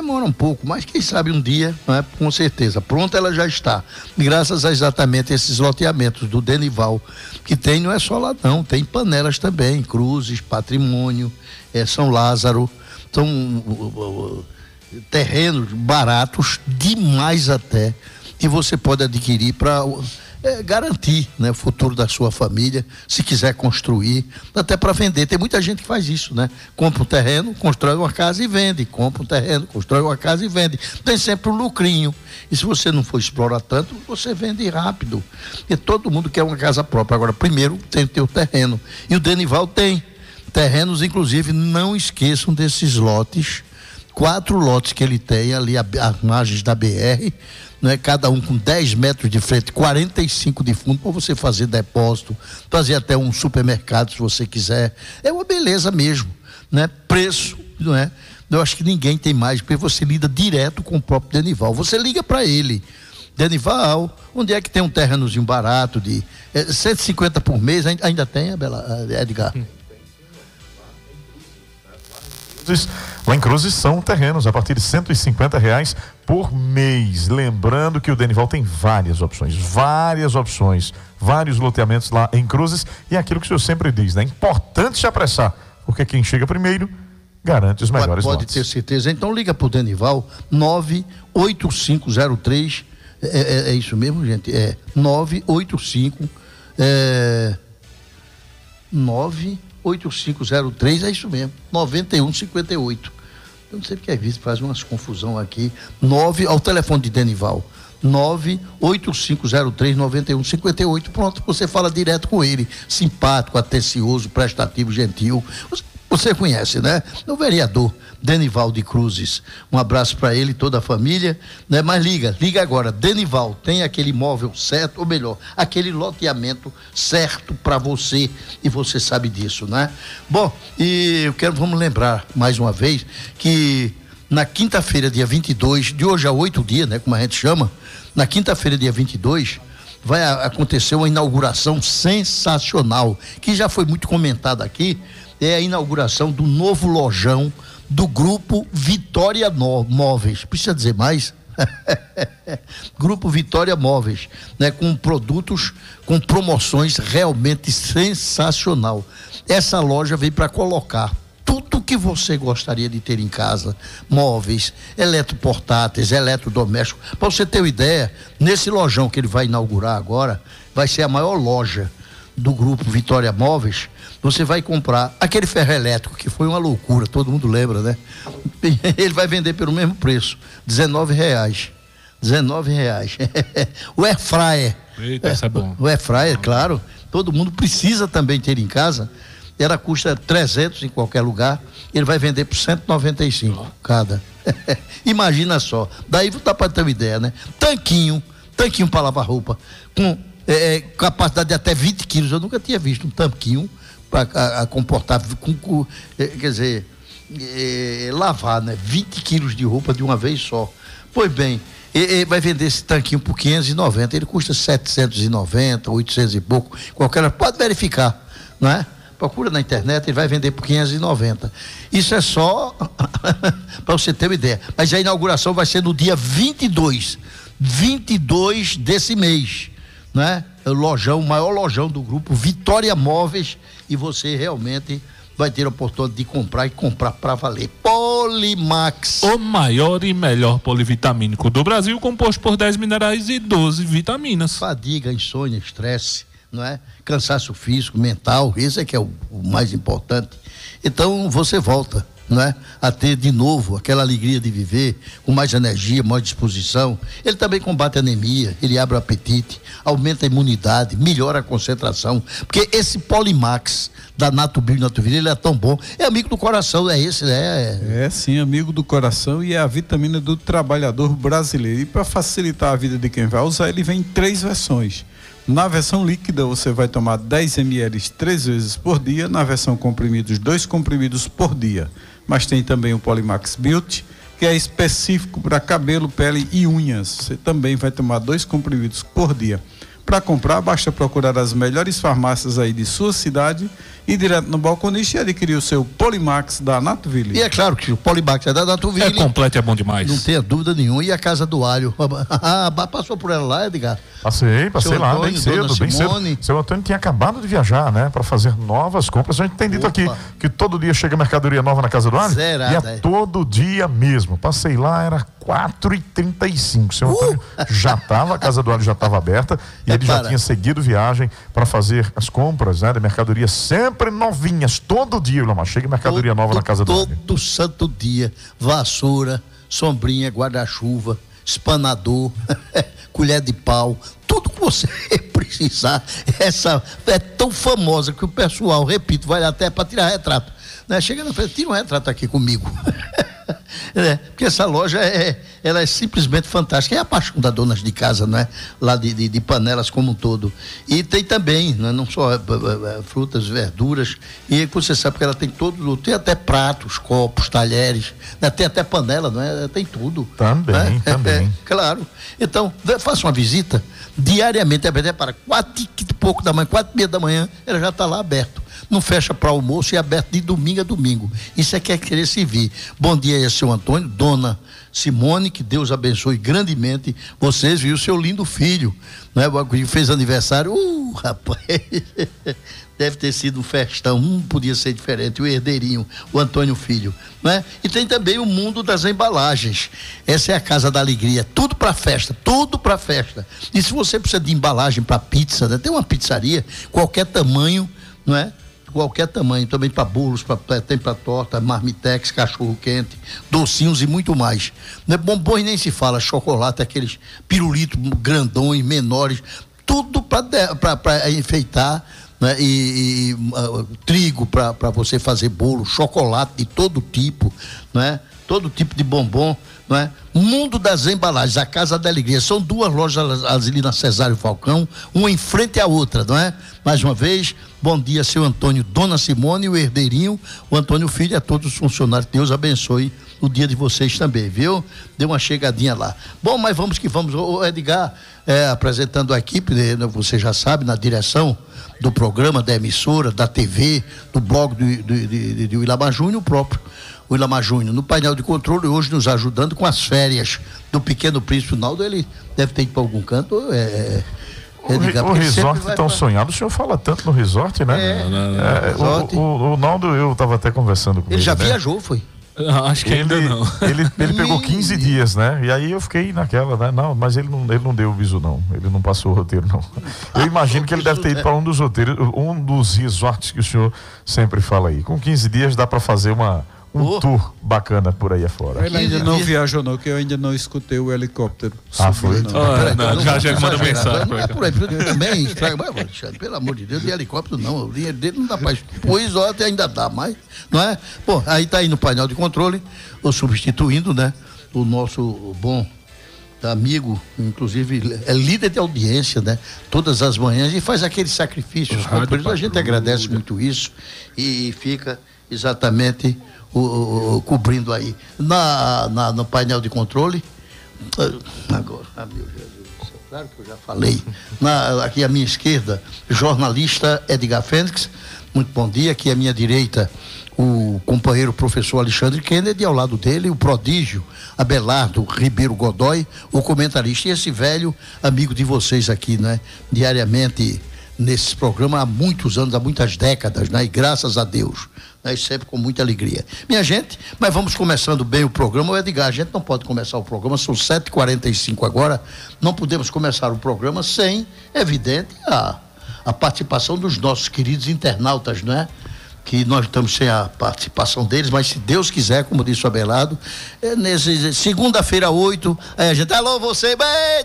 demora um pouco, mas quem sabe um dia, não é? Com certeza. Pronta ela já está. Graças a exatamente esses loteamentos do Denival, que tem, não é só lá não, tem Panelas também, Cruzes, Patrimônio, São Lázaro, são terrenos baratos demais até, que você pode adquirir para garantir, né, o futuro da sua família, se quiser construir, até para vender. Tem muita gente que faz isso, né? Compra um terreno, constrói uma casa e vende. Compra um terreno, constrói uma casa e vende. Tem sempre um lucrinho. E se você não for explorar tanto, você vende rápido. Porque todo mundo quer uma casa própria. Agora, primeiro tem que ter o terreno. E o Denival tem terrenos, inclusive, não esqueçam desses lotes. 4 lotes que ele tem ali às margens da BR, né? Cada um com 10 metros de frente, 45 de fundo, para você fazer depósito, fazer até um supermercado se você quiser. É uma beleza mesmo, né? Preço, não é? Eu acho que ninguém tem mais, porque você lida direto com o próprio Denival. Você liga para ele: Denival, onde é que tem um terrenozinho barato de 150 por mês? Ainda tem, Edgar? Lá em Cruzes são terrenos a partir de R$150 por mês. Lembrando que o Denival tem várias opções, vários loteamentos lá em Cruzes, e é aquilo que o senhor sempre diz, né? É importante se apressar, porque quem chega primeiro garante os melhores lotes. Pode ter certeza. Então liga pro Denival, 98503, é isso mesmo, gente? 985 98503, é isso mesmo, 9158. Eu não sei porque às vezes faz umas confusão aqui. Ao telefone de Denival, 98503-9158. Pronto, você fala direto com ele. Simpático, atencioso, prestativo, gentil. Você conhece, né? O vereador Denival de Cruzes. Um abraço para ele e toda a família, né? Mas liga agora. Denival tem aquele imóvel certo, ou melhor, aquele loteamento certo para você, e você sabe disso, né? Bom, e vamos lembrar mais uma vez que na quinta-feira, dia 22, de hoje a 8 dias, né? Como a gente chama, na quinta-feira, dia 22, vai acontecer uma inauguração sensacional, que já foi muito comentada aqui. É a inauguração do novo lojão do Grupo Vitória Móveis. Precisa dizer mais? Grupo Vitória Móveis, né? Com produtos, com promoções realmente sensacional. Essa loja veio para colocar tudo que você gostaria de ter em casa: móveis, eletroportáteis, eletrodomésticos. Para você ter uma ideia, nesse lojão que ele vai inaugurar agora, vai ser a maior loja do Grupo Vitória Móveis. Você vai comprar aquele ferro elétrico, que foi uma loucura, todo mundo lembra, né? Ele vai vender pelo mesmo preço, R$19. O air fryer. Eita, isso é bom. O air fryer, claro, todo mundo precisa também ter em casa. Ela custa 300 em qualquer lugar, ele vai vender por 195 cada. Imagina só. Daí dá para ter uma ideia, né? Tanquinho para lavar roupa, com capacidade de até 20 quilos. Eu nunca tinha visto um tanquinho para comportar, quer dizer, lavar, né? 20 quilos de roupa de uma vez só. Pois bem, vai vender esse tanquinho por 590, ele custa 790, 800 e pouco, pode verificar, não é? Procura na internet, ele vai vender por 590. Isso é só para você ter uma ideia. Mas a inauguração vai ser no dia 22 desse mês, né? O maior lojão do grupo Vitória Móveis, e você realmente vai ter a oportunidade de comprar, e comprar para valer. Polimax, o maior e melhor polivitamínico do Brasil, composto por 10 minerais e 12 vitaminas. Fadiga, insônia, estresse, não é? Cansaço físico, mental, esse é que é o mais importante. Então você volta, não é? A ter de novo aquela alegria de viver, com mais energia, mais disposição. Ele também combate a anemia, ele abre o apetite, aumenta a imunidade, melhora a concentração, porque esse Polimax da Natubio e Natuvil, ele é tão bom, é amigo do coração, é esse, né? É sim, amigo do coração, e é a vitamina do trabalhador brasileiro. E para facilitar a vida de quem vai usar, ele vem em 3 versões. Na versão líquida você vai tomar 10 ml 3 vezes por dia, na versão comprimidos 2 comprimidos por dia. Mas tem também o Polimax Beauty, que é específico para cabelo, pele e unhas. Você também vai tomar 2 comprimidos por dia. Para comprar, basta procurar as melhores farmácias aí de sua cidade ir direto no balconista e adquirir o seu Polimax da Natuville. E é claro que o Polimax é da Natuville. É completo, é bom demais. Não tenha dúvida nenhuma. E a Casa do Alho? Passou por ela lá, Edgar? Passei lá, Antônio, bem cedo, bem cedo. Seu Antônio tinha acabado de viajar, né? Para fazer novas compras. A gente tem dito aqui que todo dia chega mercadoria nova na Casa do Alho. Zerada, e é todo dia mesmo. Passei lá, era 4h35. Seu Antônio já estava, a Casa do Alho já estava aberta e ele já tinha seguido viagem para fazer as compras, né? De mercadoria sempre novinhas. Todo dia, Wilmar, chega mercadoria nova na Casa do Alho. Todo santo dia. Vassoura, sombrinha, guarda-chuva, espanador, colher de pau, tudo que você precisar. Essa é tão famosa que o pessoal, repito, vai até para tirar retrato, né? Chega na frente, tira um retrato aqui comigo. Porque essa loja ela é simplesmente fantástica. É a paixão das donas de casa, não é? Lá de panelas como um todo. E tem também, não só frutas, verduras, e você sabe que ela tem tem até pratos, copos, talheres, né? Tem até panela, não é? Tem tudo. Também, né? também. Claro. Então, faça uma visita diariamente, até para 4 e pouco da manhã, 4h30 da manhã, ela já está lá aberto. Não fecha para almoço e é aberto de domingo a domingo. Isso é que é querer servir. Bom dia aí, seu Antônio, dona Simone, que Deus abençoe grandemente vocês, viu? Seu lindo filho, né? Que fez aniversário. Rapaz, deve ter sido um festão, podia ser diferente, o herdeirinho, o Antônio Filho, né? E tem também o mundo das embalagens. Essa é a Casa da Alegria, tudo para festa, tudo para festa. E se você precisa de embalagem para pizza, né? Tem uma pizzaria, qualquer tamanho, não é? Qualquer tamanho, também para bolos, tem para torta, marmitex, cachorro quente, docinhos e muito mais. Não é bombons nem se fala, chocolate, aqueles pirulitos grandões, menores, tudo para enfeitar, né? Trigo para você fazer bolo, chocolate de todo tipo, né? Todo tipo de bombom, não é? Mundo das Embalagens, a Casa da Alegria. São 2 lojas ali na Cesário Falcão, uma em frente à outra, não é? Mais uma vez, bom dia, seu Antônio, dona Simone, o herdeirinho, o Antônio Filho, a todos os funcionários. Deus abençoe o dia de vocês também, viu? Dê uma chegadinha lá. Bom, mas vamos que vamos. O Edgar, apresentando a equipe, você já sabe, na direção do programa, da emissora, da TV, do blog do Willamar Júnior, o próprio o Willamar Júnior, no painel de controle, hoje nos ajudando com as férias do Pequeno Príncipe Naldo. Ele deve ter ido para algum canto. O resort tão sonhado, o senhor fala tanto no resort, né? O Naldo, eu estava até conversando com ele. Ele já viajou, foi? Acho que ainda não. Ele pegou 15 dias, né? E aí eu fiquei naquela, né? Não, mas ele não deu o bisu, não. Ele não passou o roteiro, não. Eu imagino que ele deve ter ido para um dos roteiros, um dos resorts que o senhor sempre fala aí. Com 15 dias dá para fazer um tour bacana por aí afora. Ele ainda não viajou, não, que eu ainda não escutei o helicóptero. Foi? Já manda mensagem. Não é por aí, também estraga. Pelo amor de Deus, de helicóptero não. O dinheiro dele não dá para. Pois ainda dá, mas. Não é? Pô, aí tá aí no painel de controle, substituindo, né? O nosso bom amigo, inclusive é líder de audiência, né? Todas as manhãs, e faz aqueles sacrifícios. A gente agradece muito isso e fica exatamente cobrindo aí no painel de controle. Agora, meu Jesus, claro que eu já falei. Aqui à minha esquerda, jornalista Edgar Fênix, muito bom dia. Aqui à minha direita, o companheiro professor Alexandre Kennedy, ao lado dele o prodígio Abelardo Ribeiro Godoy, o comentarista, e esse velho amigo de vocês aqui, né? Diariamente nesse programa há muitos anos, há muitas décadas, né? E graças a Deus, né? E sempre com muita alegria. Minha gente, mas vamos começando bem o programa. O Edgar, a gente não pode começar o programa, são 7h45 agora, não podemos começar o programa sem, evidente, a participação dos nossos queridos internautas, não é? Que nós estamos sem a participação deles, mas se Deus quiser, como disse o Abelardo, nesse segunda-feira 8, aí a gente, alô, você, bem,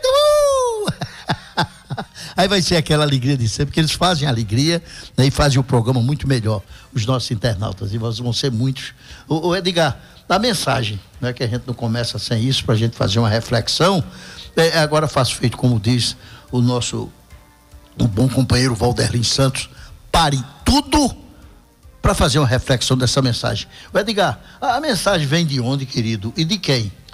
aí vai ser aquela alegria de sempre, porque eles fazem a alegria, né, e fazem o programa muito melhor, os nossos internautas, e vão ser muitos. O Edgar, a mensagem, né, que a gente não começa sem isso, para a gente fazer uma reflexão, agora faço feito como diz o nosso bom companheiro Valderlin Santos, pare tudo para fazer uma reflexão dessa mensagem. O Edgar, a mensagem vem de onde, querido, e de quem?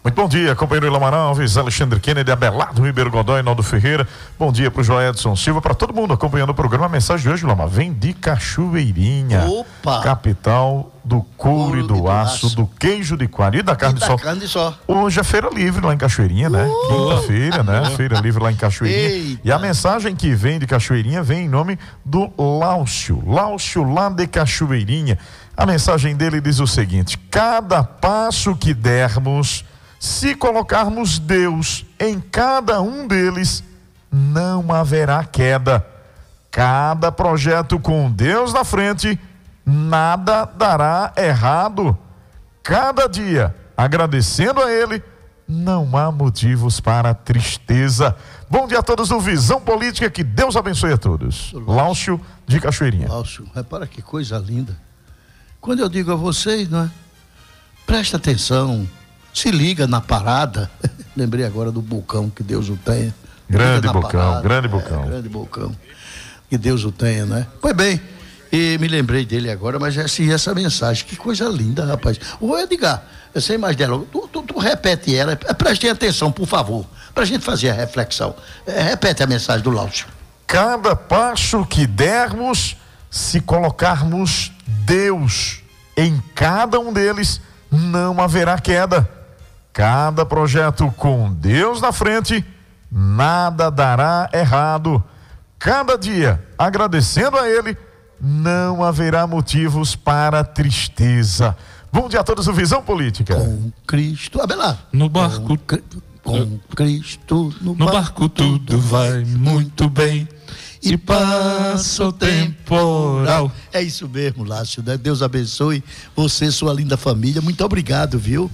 Muito bom dia, companheiro Ilamar Alves, Alexandre Kennedy, Abelardo Ribeiro Godoy, Naldo Ferreira. Bom dia para o Joedson Silva, para todo mundo acompanhando o programa. A mensagem de hoje, Ilamar, vem de Cachoeirinha. Opa! Capital do couro e do aço, do queijo de coalho e da carne de sol. carne de sol. Hoje é feira livre lá em Cachoeirinha, né? Quinta-feira, né? Feira livre lá em Cachoeirinha. Eita. E a mensagem que vem de Cachoeirinha vem em nome do Láucio lá de Cachoeirinha. A mensagem dele diz o seguinte: cada passo que dermos, se colocarmos Deus em cada um deles, não haverá queda. Cada projeto com Deus na frente, nada dará errado. Cada dia, agradecendo a Ele, não há motivos para tristeza. Bom dia a todos do Visão Política, que Deus abençoe a todos. Láucio de Cachoeirinha. Láucio, repara que coisa linda. Quando eu digo a vocês, não é? Presta atenção, se liga na parada. Lembrei agora do Bocão, que Deus o tenha. Grande Bocão, grande Bocão. Grande Bocão, que Deus o tenha, né? Pois bem, e me lembrei dele agora, mas essa mensagem, que coisa linda, rapaz. Ô Edgar, sem mais delongas, tu repete ela, prestem atenção, por favor, pra gente fazer a reflexão. Repete a mensagem do Láucio. Cada passo que dermos, se colocarmos Deus em cada um deles, não haverá queda. Cada projeto com Deus na frente, nada dará errado. Cada dia, agradecendo a Ele, não haverá motivos para tristeza. Bom dia a todos do Visão Política. Com Cristo, Abelardo. No barco, Com Cristo no barco tudo vai muito bem. E passa o temporal. É isso mesmo, Lácio, né? Deus abençoe você, sua linda família. Muito obrigado, viu?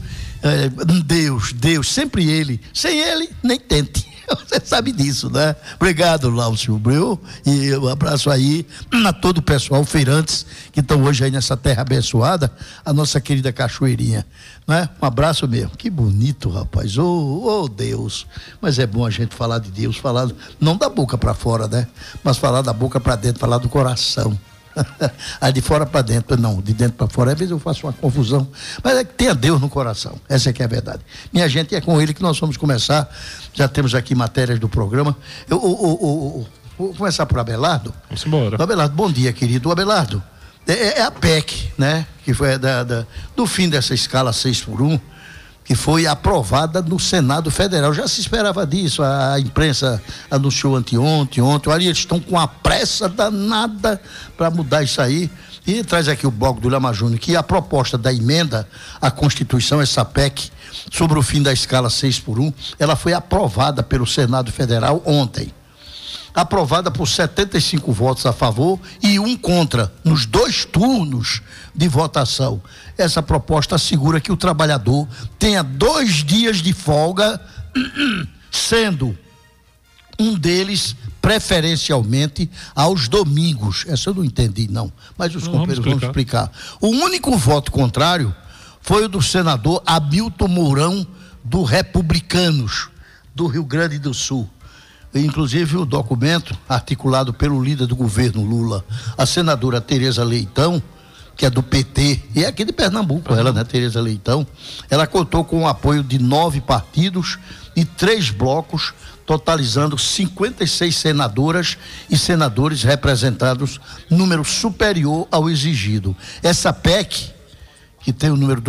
Deus, sempre Ele. Sem Ele, nem tente. Você sabe disso, né? Obrigado, Láucio, viu? E um abraço aí a todo o pessoal, feirantes, que estão hoje aí nessa terra abençoada, a nossa querida Cachoeirinha, né? Um abraço mesmo. Que bonito, rapaz. Oh, Deus. Mas é bom a gente falar de Deus, falar não da boca para fora, né? Mas falar da boca para dentro, falar do coração. Aí de fora para dentro, não, de dentro para fora. Às vezes eu faço uma confusão, mas é que tenha Deus no coração, essa é que é a verdade. Minha gente, é com Ele que nós vamos começar. Já temos aqui matérias do programa. Vou começar por Abelardo. Vamos embora. Abelardo, bom dia, querido. O Abelardo, é a PEC, né? Que foi do fim dessa escala 6x1, que foi aprovada no Senado Federal. Já se esperava disso, a imprensa anunciou ontem. Olha, eles estão com a pressa danada para mudar isso aí. E traz aqui o bloco do Ilamar Júnior, que a proposta da emenda à Constituição, essa PEC, sobre o fim da escala 6x1, ela foi aprovada pelo Senado Federal ontem. Aprovada por 75 votos a favor e 1 contra, nos 2 turnos de votação. Essa proposta assegura que o trabalhador tenha 2 dias de folga, sendo um deles preferencialmente aos domingos. Essa eu não entendi, não, mas os companheiros vão explicar. O único voto contrário foi o do senador Hamilton Mourão, do Republicanos, do Rio Grande do Sul. Inclusive o documento articulado pelo líder do governo Lula, a senadora Tereza Leitão, que é do PT, e é aqui de Pernambuco, ela, né, Tereza Leitão, ela contou com o apoio de 9 partidos e 3 blocos, totalizando 56 senadoras e senadores representados, número superior ao exigido. Essa PEC, que tem o número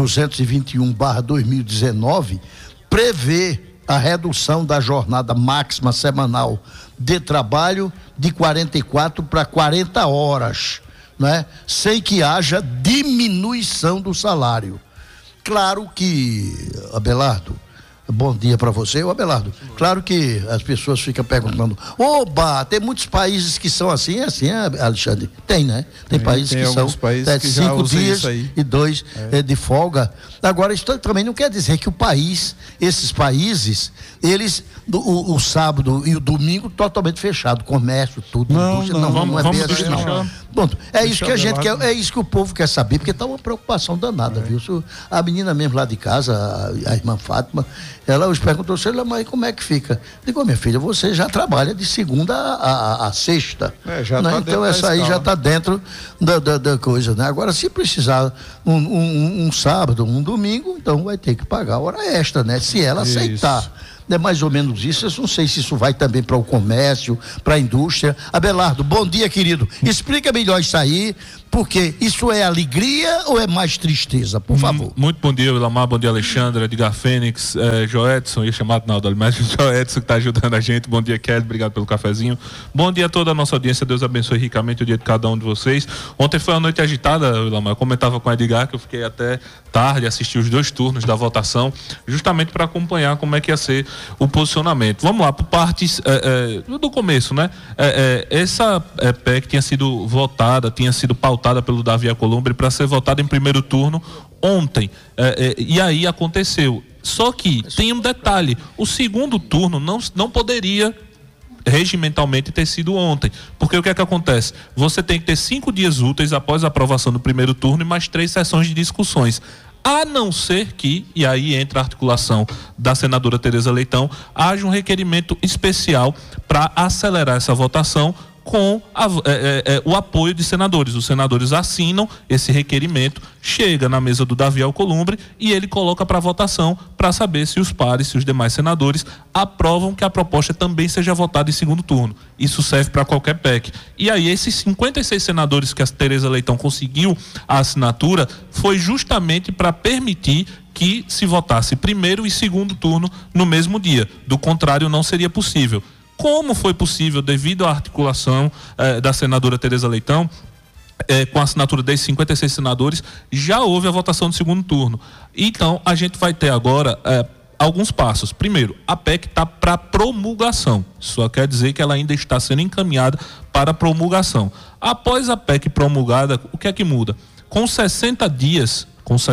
221/2019, prevê a redução da jornada máxima semanal de trabalho de 44 para 40 horas, né? Sem que haja diminuição do salário. Claro que, Abelardo, bom dia para você, Abelardo. Claro que as pessoas ficam perguntando: oba, tem muitos países que são assim, Alexandre? Tem, né? Tem países que são países que 5 dias e 2 de folga. Agora, isso também não quer dizer que esses países, eles, o sábado e o domingo totalmente fechado, comércio, tudo. Não é bem assim, não. Bom, é isso que a gente quer, é isso que o povo quer saber, porque está uma preocupação danada, viu? A menina mesmo lá de casa, a irmã Fátima, Ela hoje perguntou, mas como é que fica? Digo, minha filha, você já trabalha de segunda a sexta. Já né? tá Então essa aí já está dentro da coisa, né? Agora, se precisar um sábado, um domingo, então vai ter que pagar hora extra, né? Se ela aceitar. É mais ou menos isso. Eu não sei se isso vai também para o comércio, para a indústria. Abelardo, bom dia, querido. Explica melhor isso aí, porque isso é alegria ou é mais tristeza, por favor? Muito bom dia, Wilamar, bom dia, Alexandre, Edgar Fênix, Joedson, ia chamar Naldo, mas Joedson que está ajudando a gente. Bom dia, Kelly, obrigado pelo cafezinho. Bom dia a toda a nossa audiência, Deus abençoe ricamente o dia de cada um de vocês. Ontem foi uma noite agitada, Wilamar, eu comentava com o Edgar que eu fiquei até tarde, assisti os 2 turnos da votação, justamente para acompanhar como é que ia ser o posicionamento. Vamos lá, por partes do começo, né? Essa PEC tinha sido votada, tinha sido pautada pelo Davi Alcolumbre para ser votada em primeiro turno ontem. E aí aconteceu. Só que tem um detalhe: o segundo turno não poderia regimentalmente ter sido ontem, porque o que é que acontece? Você tem que ter 5 dias úteis após a aprovação do primeiro turno e mais 3 sessões de discussões, a não ser que, e aí entra a articulação da senadora Tereza Leitão, haja um requerimento especial para acelerar essa votação com o apoio de senadores. Os senadores assinam esse requerimento, chega na mesa do Davi Alcolumbre e ele coloca para votação para saber se os pares, se os demais senadores aprovam que a proposta também seja votada em segundo turno. Isso serve para qualquer PEC. E aí esses 56 senadores que a Tereza Leitão conseguiu a assinatura foi justamente para permitir que se votasse primeiro e segundo turno no mesmo dia. Do contrário, não seria possível. Como foi possível, devido à articulação da senadora Tereza Leitão, com a assinatura desses 56 senadores, já houve a votação do segundo turno. Então, a gente vai ter agora alguns passos. Primeiro, a PEC está para promulgação. Isso só quer dizer que ela ainda está sendo encaminhada para promulgação. Após a PEC promulgada, o que é que muda? Com 60 dias,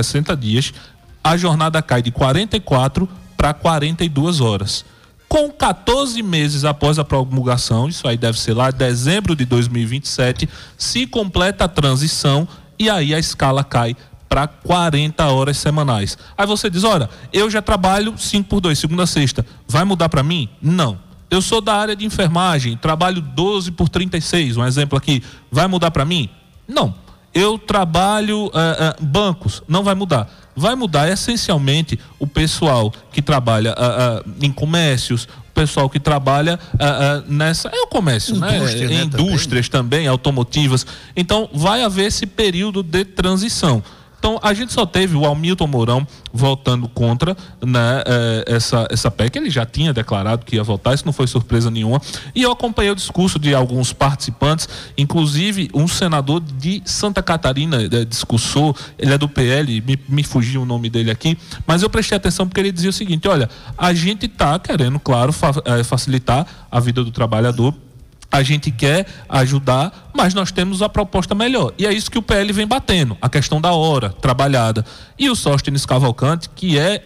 a jornada cai de 44 para 42 horas. Com 14 meses após a promulgação, isso aí deve ser lá dezembro de 2027, se completa a transição e aí a escala cai para 40 horas semanais. Aí você diz, olha, eu já trabalho 5x2, segunda a sexta, vai mudar para mim? Não. Eu sou da área de enfermagem, trabalho 12x36, um exemplo aqui, vai mudar para mim? Não. Eu trabalho bancos, não vai mudar. Vai mudar essencialmente o pessoal que trabalha em comércios, o pessoal que trabalha nessa... É o comércio, indústria, né? Indústrias também, automotivas. Então, vai haver esse período de transição. Então, a gente só teve o Hamilton Mourão votando contra, né, essa PEC. Ele já tinha declarado que ia votar, isso não foi surpresa nenhuma. E eu acompanhei o discurso de alguns participantes, inclusive um senador de Santa Catarina discursou, ele é do PL, me fugiu o nome dele aqui, mas eu prestei atenção porque ele dizia o seguinte, olha, a gente está querendo, claro, facilitar a vida do trabalhador, a gente quer ajudar, mas nós temos a proposta melhor. E é isso que o PL vem batendo, a questão da hora trabalhada. E o Sóstenes Cavalcante, que é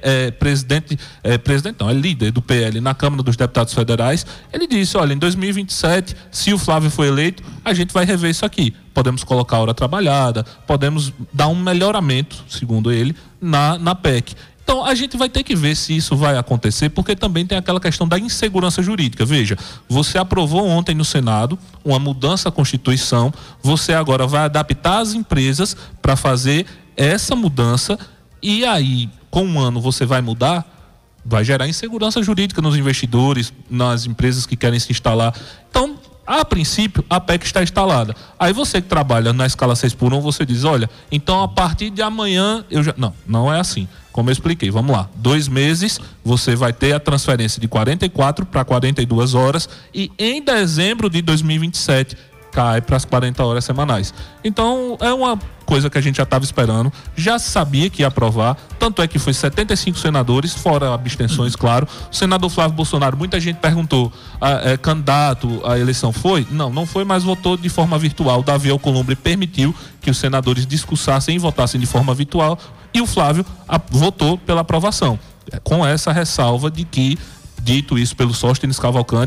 líder do PL na Câmara dos Deputados Federais, ele disse, olha, em 2027, se o Flávio for eleito, a gente vai rever isso aqui. Podemos colocar a hora trabalhada, podemos dar um melhoramento, segundo ele, na PEC. Então, a gente vai ter que ver se isso vai acontecer, porque também tem aquela questão da insegurança jurídica. Veja, você aprovou ontem no Senado uma mudança à Constituição, você agora vai adaptar as empresas para fazer essa mudança e aí, com um ano, você vai mudar, vai gerar insegurança jurídica nos investidores, nas empresas que querem se instalar. Então, a princípio, a PEC está instalada. Aí você que trabalha na escala 6x1, você diz, olha, então a partir de amanhã eu já... Não é assim. Como eu expliquei, vamos lá. 2 meses, você vai ter a transferência de 44 para 42 horas e em dezembro de 2027 cai para as 40 horas semanais. Então, é uma coisa que a gente já estava esperando, já sabia que ia aprovar, tanto é que foi 75 senadores, fora abstenções, claro. O senador Flávio Bolsonaro, muita gente perguntou, candidato à eleição foi? Não foi, mas votou de forma virtual. O Davi Alcolumbre permitiu que os senadores discursassem e votassem de forma virtual e o Flávio votou pela aprovação, com essa ressalva de que, dito isso pelo Sóstenes Cavalcante,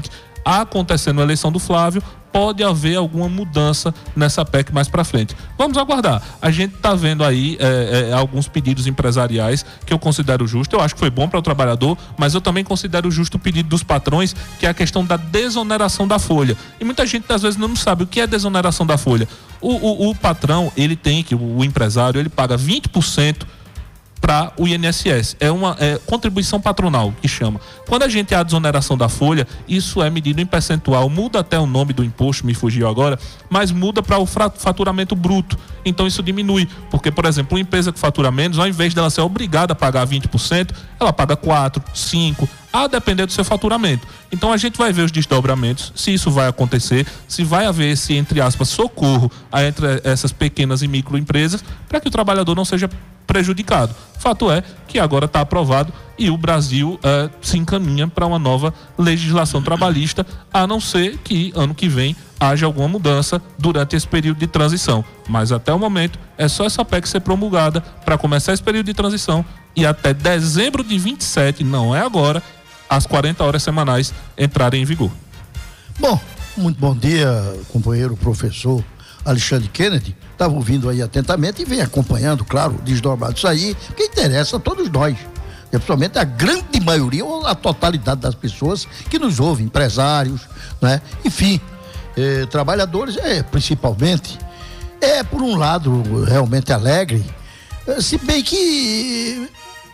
Acontecendo a eleição do Flávio, pode haver alguma mudança nessa PEC mais para frente. Vamos aguardar. A gente está vendo aí alguns pedidos empresariais que eu considero justo. Eu acho que foi bom para o trabalhador, mas eu também considero justo o pedido dos patrões, que é a questão da desoneração da folha. E muita gente às vezes não sabe o que é desoneração da folha. O patrão, ele tem que, o empresário, ele paga 20% para o INSS. É uma contribuição patronal, que chama. Quando a gente tem a desoneração da folha, isso é medido em percentual. Muda até o nome do imposto, me fugiu agora, mas muda para o faturamento bruto. Então isso diminui. Porque, por exemplo, uma empresa que fatura menos, ao invés dela ser obrigada a pagar 20%, ela paga 4%, 5%, a depender do seu faturamento. Então a gente vai ver os desdobramentos, se isso vai acontecer, se vai haver esse, entre aspas, socorro entre essas pequenas e microempresas, para que o trabalhador não seja prejudicado. Fato é que agora está aprovado e o Brasil se encaminha para uma nova legislação trabalhista, a não ser que ano que vem haja alguma mudança durante esse período de transição. Mas até o momento é só essa PEC ser promulgada para começar esse período de transição e até dezembro de 27, não é agora, as 40 horas semanais entrarem em vigor. Bom, muito bom dia, companheiro professor Alexandre Kennedy. Estava ouvindo aí atentamente e vem acompanhando, claro, desdobrado isso aí, que interessa a todos nós. Principalmente a grande maioria ou a totalidade das pessoas que nos ouvem, empresários, né? Enfim, trabalhadores, principalmente. Por um lado, realmente alegre, se bem que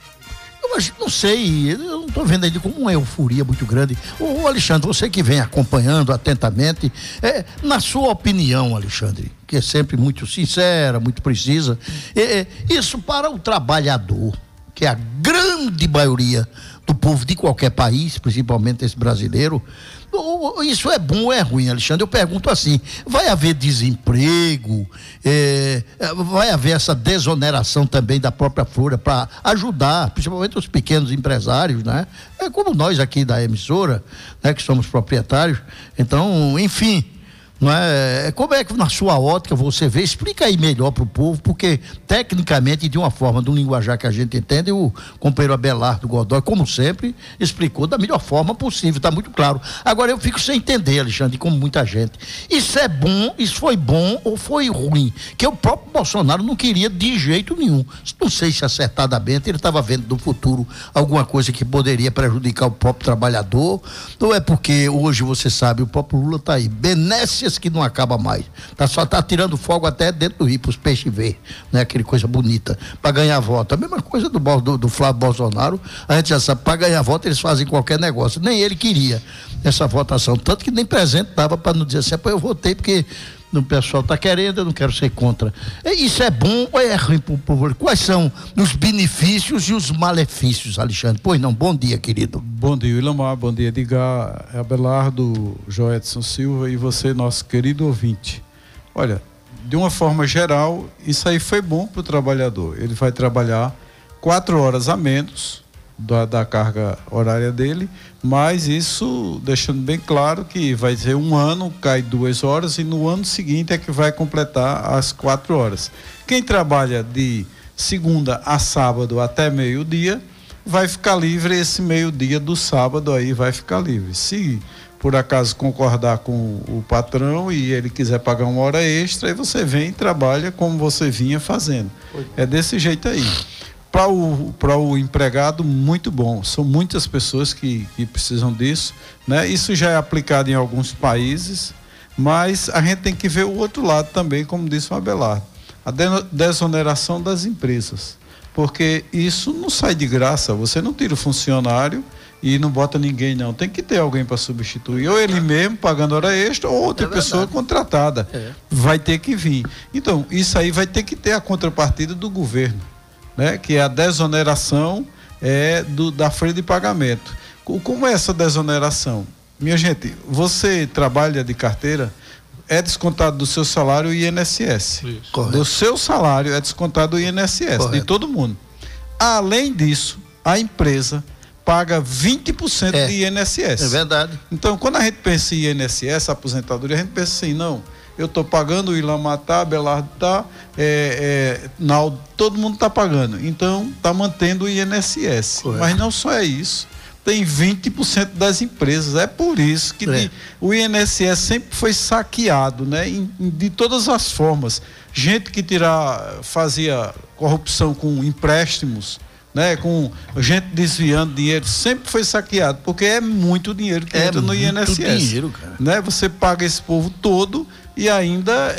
não sei, eu não estou vendo ainda como uma euforia muito grande. Ô Alexandre, você que vem acompanhando atentamente, na sua opinião, Alexandre, que é sempre muito sincera, muito precisa, isso para o trabalhador, que é a grande maioria do povo de qualquer país, principalmente esse brasileiro, isso é bom ou é ruim, Alexandre? Eu pergunto assim, vai haver desemprego, vai haver essa desoneração também da própria folha para ajudar, principalmente os pequenos empresários, né? Como nós aqui da emissora, né, que somos proprietários. Então, enfim, não é? Como é que na sua ótica você vê? Explica aí melhor para o povo, porque tecnicamente, de uma forma, de um linguajar que a gente entende, o companheiro Abelardo Godoy, como sempre, explicou da melhor forma possível, está muito claro. Agora eu fico sem entender, Alexandre, como muita gente. Isso é bom, isso foi bom ou foi ruim? Que o próprio Bolsonaro não queria de jeito nenhum. Não sei se acertadamente ele estava vendo no futuro alguma coisa que poderia prejudicar o próprio trabalhador, ou é porque hoje, você sabe, o próprio Lula está aí, benécias que não acaba mais, só tá tirando fogo até dentro do rio para os peixes ver, né? Aquele coisa bonita, para ganhar voto. A mesma coisa do Flávio Bolsonaro, a gente já sabe, para ganhar voto eles fazem qualquer negócio, nem ele queria essa votação, tanto que nem presente dava para não dizer assim, eu votei porque o pessoal está querendo, eu não quero ser contra. Isso é bom ou é ruim para o povo? Quais são os benefícios e os malefícios, Alexandre? Pois não, bom dia, querido. Bom dia, Ilamar, bom dia, Edgar, Abelardo, Joedson Silva e você, nosso querido ouvinte. Olha, de uma forma geral, isso aí foi bom para o trabalhador. Ele vai trabalhar 4 horas a menos da carga horária dele, mas isso deixando bem claro que vai ser um ano, cai 2 horas e no ano seguinte é que vai completar as 4 horas. Quem trabalha de segunda a sábado até meio-dia vai ficar livre, esse meio-dia do sábado aí vai ficar livre. Se por acaso concordar com o patrão e ele quiser pagar 1 hora extra, aí você vem e trabalha como você vinha fazendo. É desse jeito aí. Para o empregado, muito bom. São muitas pessoas que precisam disso, né? Isso já é aplicado em alguns países, mas a gente tem que ver o outro lado também, como disse o Abelardo. A desoneração das empresas. Porque isso não sai de graça. Você não tira o funcionário e não bota ninguém, não. Tem que ter alguém para substituir. Ou ele mesmo pagando hora extra, ou outra pessoa contratada. Vai ter que vir. Então, isso aí vai ter que ter a contrapartida do governo, né? Que é a desoneração da folha de pagamento. Como é essa desoneração? Minha gente, você trabalha de carteira, é descontado do seu salário o INSS. Do seu salário é descontado o INSS, correto, de todo mundo. Além disso, a empresa paga 20% de INSS. É verdade. Então, quando a gente pensa em INSS, aposentadoria, a gente pensa assim, não, eu estou pagando, o Ilamar está, Abelardo está, todo mundo está pagando. Então, está mantendo o INSS. Correto. Mas não só é isso. tem 20% das empresas. É por isso que o INSS sempre foi saqueado, né? De todas as formas. Gente que fazia corrupção com empréstimos, né? Com gente desviando dinheiro, sempre foi saqueado, porque é muito dinheiro que entra no INSS. Dinheiro, cara. Né? Você paga esse povo todo e ainda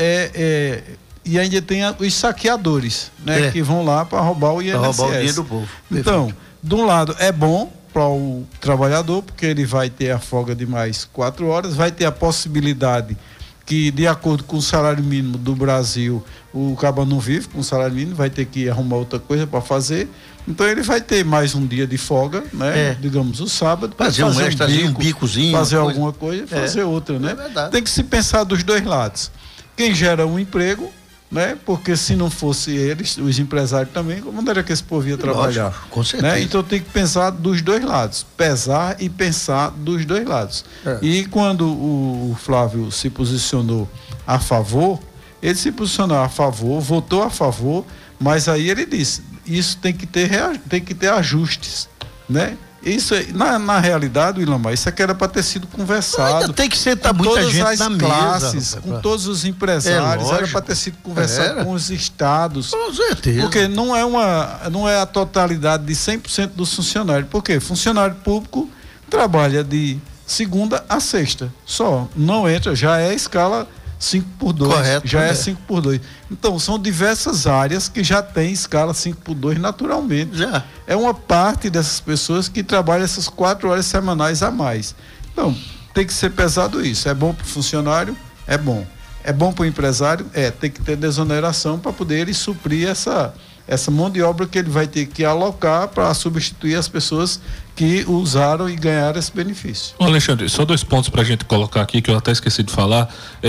tem os saqueadores, né? Que vão lá para roubar o INSS. Para roubar o dinheiro do povo. Então, de um lado é bom para o trabalhador, porque ele vai ter a folga de mais 4 horas, vai ter a possibilidade que, de acordo com o salário mínimo do Brasil, o cabo não vive com o salário mínimo, vai ter que arrumar outra coisa para fazer. Então ele vai ter mais um dia de folga, né? Digamos o sábado, fazer um extrazinho, um bicozinho, fazer alguma coisa, fazer outra, né? Tem que se pensar dos dois lados. Quem gera um emprego, né? Porque se não fosse eles, os empresários também, como era que esse povo ia trabalhar? Lógico, com certeza. Né? Então tem que pensar dos dois lados, pesar e pensar dos dois lados. E quando o Flávio se posicionou a favor, ele se posicionou a favor, votou a favor, mas aí ele disse, isso tem que ter ajustes, né? Isso na realidade, Willamar, isso aqui era para ter sido conversado. Ainda tem que sentar muita gente na classes, mesa, com todos os empresários, era para ter sido conversado com os estados. Com certeza. Porque não é a totalidade de 100% dos funcionários. Porque funcionário público trabalha de segunda a sexta, só. Não entra, já é a escala 5x2. Correto, já é 5x2. Então, são diversas áreas que já tem escala 5x2 naturalmente. Já. É uma parte dessas pessoas que trabalham essas 4 horas semanais a mais. Então, tem que ser pesado isso. É bom para o funcionário? É bom. É bom para o empresário? Tem que ter desoneração para poder ele suprir essa mão de obra que ele vai ter que alocar para substituir as pessoas que usaram e ganharam esse benefício. Alexandre, só 2 pontos para a gente colocar aqui que eu até esqueci de falar.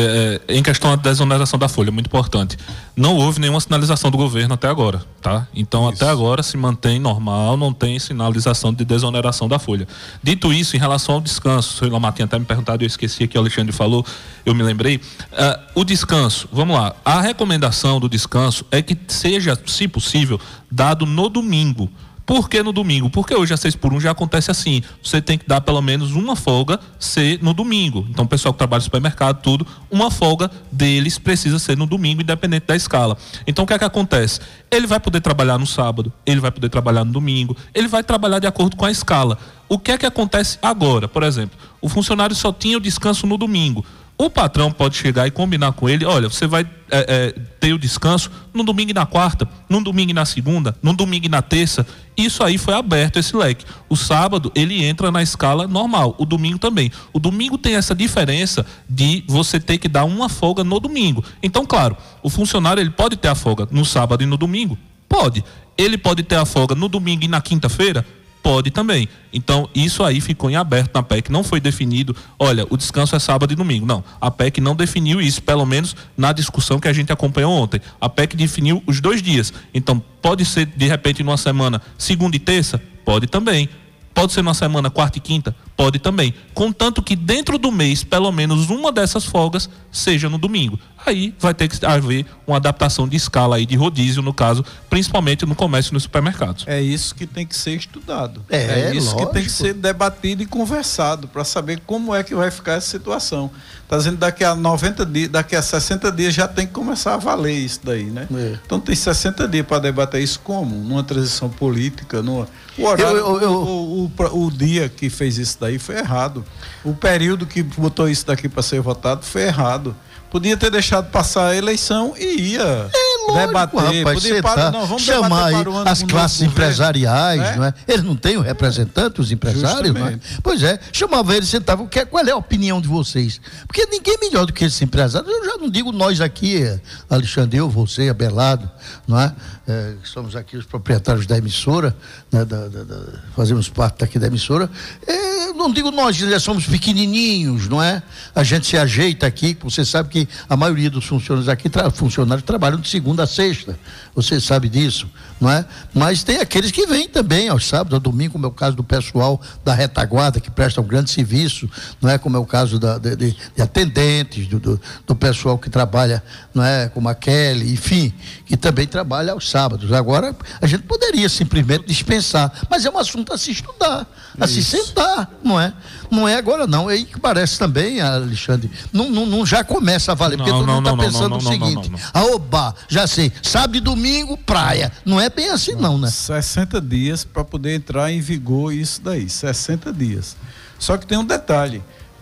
Em questão da desoneração da folha, muito importante. Não houve nenhuma sinalização do governo até agora, tá? Então até agora se mantém normal, não tem sinalização de desoneração da folha. Dito isso, em relação ao descanso, o senhor Willamar tinha até me perguntado, eu esqueci que o Alexandre falou, eu me lembrei. O descanso, vamos lá, a recomendação do descanso é que seja, se possível, dado no domingo. Por que no domingo? Porque hoje a 6x1 já acontece assim, você tem que dar pelo menos uma folga ser no domingo. Então o pessoal que trabalha no supermercado, tudo, uma folga deles precisa ser no domingo, independente da escala. Então o que é que acontece? Ele vai poder trabalhar no sábado, ele vai poder trabalhar no domingo, ele vai trabalhar de acordo com a escala. O que é que acontece agora? Por exemplo, o funcionário só tinha o descanso no domingo. O patrão pode chegar e combinar com ele, olha, você vai ter o descanso no domingo e na quarta, no domingo e na segunda, no domingo e na terça. Isso aí foi aberto, esse leque. O sábado, ele entra na escala normal, o domingo também. O domingo tem essa diferença de você ter que dar uma folga no domingo. Então, claro, o funcionário, ele pode ter a folga no sábado e no domingo? Pode. Ele pode ter a folga no domingo e na quinta-feira? Pode também. Então, isso aí ficou em aberto na PEC, não foi definido, olha, o descanso é sábado e domingo. Não, a PEC não definiu isso, pelo menos na discussão que a gente acompanhou ontem. A PEC definiu os 2 dias. Então, pode ser, de repente, numa semana, segunda e terça? Pode também. Pode ser numa semana, quarta e quinta? Pode também. Contanto que dentro do mês, pelo menos uma dessas folgas seja no domingo. Aí vai ter que haver uma adaptação de escala aí, de rodízio, no caso, principalmente no comércio e nos supermercados. É isso que tem que ser estudado. É isso lógico. Que tem que ser debatido e conversado para saber como é que vai ficar essa situação. Está dizendo daqui a 90 dias, daqui a 60 dias já tem que começar a valer isso daí, né? Então tem 60 dias para debater isso como? Numa transição política, o horário, o dia que fez isso daí foi errado. O período que botou isso daqui para ser votado foi errado. Podia ter deixado passar a eleição e ia debater. Rapaz, podia vamos chamar aí as classes empresariais, né? Não é? Eles não têm o representante, os empresários, não é? Pois é, chamava eles, sentavam, qual é a opinião de vocês? Porque ninguém é melhor do que esses empresários. Eu já não digo nós aqui, Alexandre, eu, você, Abelardo, não é? Somos aqui os proprietários da emissora, né? Fazemos parte daqui da emissora. não digo nós, já somos pequenininhos, não é? A gente se ajeita aqui, você sabe que a maioria dos funcionários aqui, funcionários trabalham de segunda a sexta, você sabe disso, não é? Mas tem aqueles que vêm também aos sábados, ao domingo, como é o caso do pessoal da retaguarda, que presta um grande serviço, não é? Como é o caso de atendentes, do pessoal que trabalha, não é? Como a Kelly, enfim, que também trabalha aos sábados. Agora, a gente poderia simplesmente dispensar, mas é um assunto a se estudar, a se sentar, não é? Não é agora não, é aí que parece também, Alexandre, não já começa a valer, porque todo mundo está pensando o seguinte, oba, já sei, sábado e domingo, praia, não é bem assim não, né? 60 dias para poder entrar em vigor isso daí, 60 dias. Só que tem um detalhe,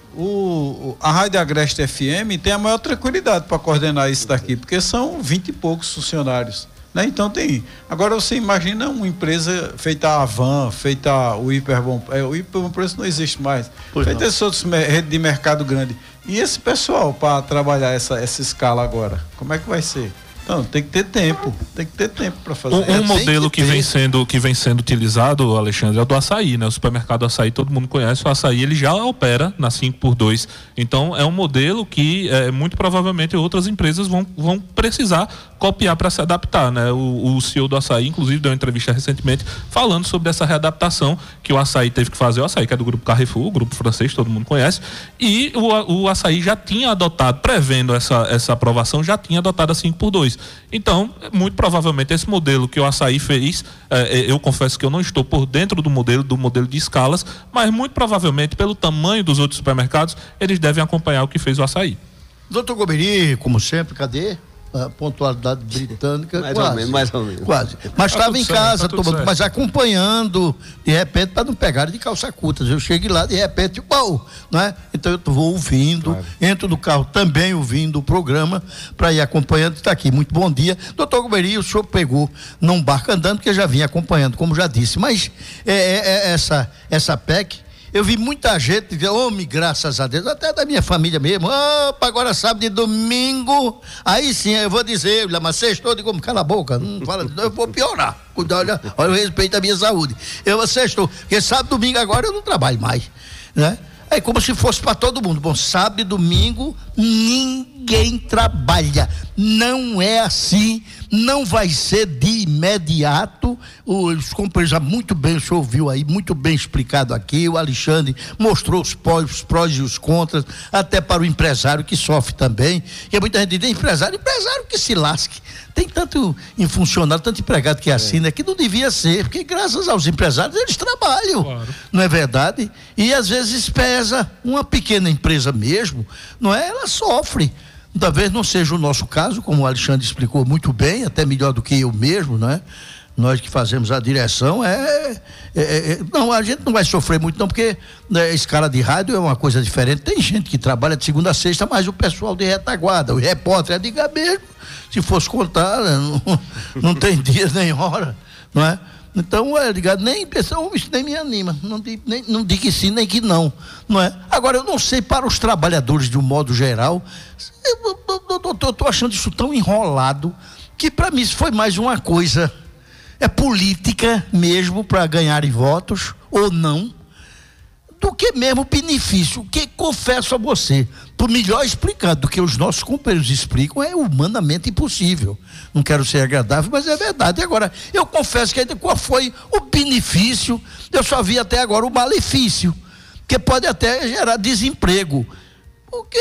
a Rádio Agreste FM tem a maior tranquilidade para coordenar isso daqui, porque são 20 e poucos funcionários, né? Então tem. Agora você imagina uma empresa feita a Avan, feita o Hiperbom, o Hiperbom Preço não existe mais, feita esses outros rede de mercado grande. E esse pessoal para trabalhar essa escala agora, como é que vai ser? Então, tem que ter tempo para fazer. Um modelo que vem sendo utilizado, Alexandre, é o do açaí, né? O supermercado açaí, todo mundo conhece, o açaí ele já opera na 5x2. Então, é um modelo que muito provavelmente outras empresas vão precisar copiar para se adaptar, né? O CEO do açaí, inclusive, deu uma entrevista recentemente falando sobre essa readaptação que o açaí teve que fazer. O açaí, que é do grupo Carrefour, o grupo francês, todo mundo conhece, e o açaí já tinha adotado, prevendo essa aprovação, já tinha adotado a 5x2. Então, muito provavelmente esse modelo que o açaí fez, eu confesso que eu não estou por dentro do modelo de escalas, mas muito provavelmente pelo tamanho dos outros supermercados, eles devem acompanhar o que fez o açaí. Doutor Goberi, como sempre, cadê? A pontualidade britânica, mais ou menos. Quase. Mas estava em casa, mas acompanhando, de repente, para não pegarem de calça curta. Eu cheguei lá, de repente, não é? Então eu vou ouvindo, entro no carro também ouvindo o programa, para ir acompanhando, está aqui. Muito bom dia. Doutor Goberi, o senhor pegou num barco andando, que eu já vinha acompanhando, como já disse, mas essa PEC, eu vi muita gente dizer, graças a Deus, até da minha família mesmo, agora sábado e domingo, aí sim, eu vou dizer, mas sextou, digo, cala a boca, não fala, eu vou piorar, olha o respeito à minha saúde, eu sextou, porque sábado e domingo agora eu não trabalho mais, né? É como se fosse para todo mundo. Bom, sábado e domingo ninguém trabalha. Não é assim, não vai ser de imediato. Os companheiros, muito bem, o senhor ouviu aí, muito bem explicado aqui. O Alexandre mostrou os prós e os contras, até para o empresário que sofre também. E muita gente diz, empresário que se lasque. Tem tanto funcionário, tanto empregado que assina, que não devia ser, porque graças aos empresários eles trabalham, claro. Não é verdade? E às vezes pesa uma pequena empresa mesmo, não é? Ela sofre. Talvez não seja o nosso caso, como o Alexandre explicou muito bem, até melhor do que eu mesmo, não é? Nós que fazemos a direção, não, a gente não vai sofrer muito não, porque a escala de rádio é uma coisa diferente. Tem gente que trabalha de segunda a sexta, mas o pessoal de retaguarda, o repórter diga mesmo, se fosse contar, não tem dia nem hora, não é? Então, ligado, nem pessoal, isso nem me anima, não digo que sim, nem que não é? Agora, eu não sei para os trabalhadores de um modo geral, eu estou achando isso tão enrolado, que para mim isso foi mais uma coisa, política mesmo, para ganharem votos, ou não, do que mesmo benefício, que confesso a você, por melhor explicado do que os nossos companheiros explicam, é humanamente impossível. Não quero ser agradável, mas é verdade. Agora, eu confesso que ainda qual foi o benefício, eu só vi até agora o malefício, que pode até gerar desemprego, porque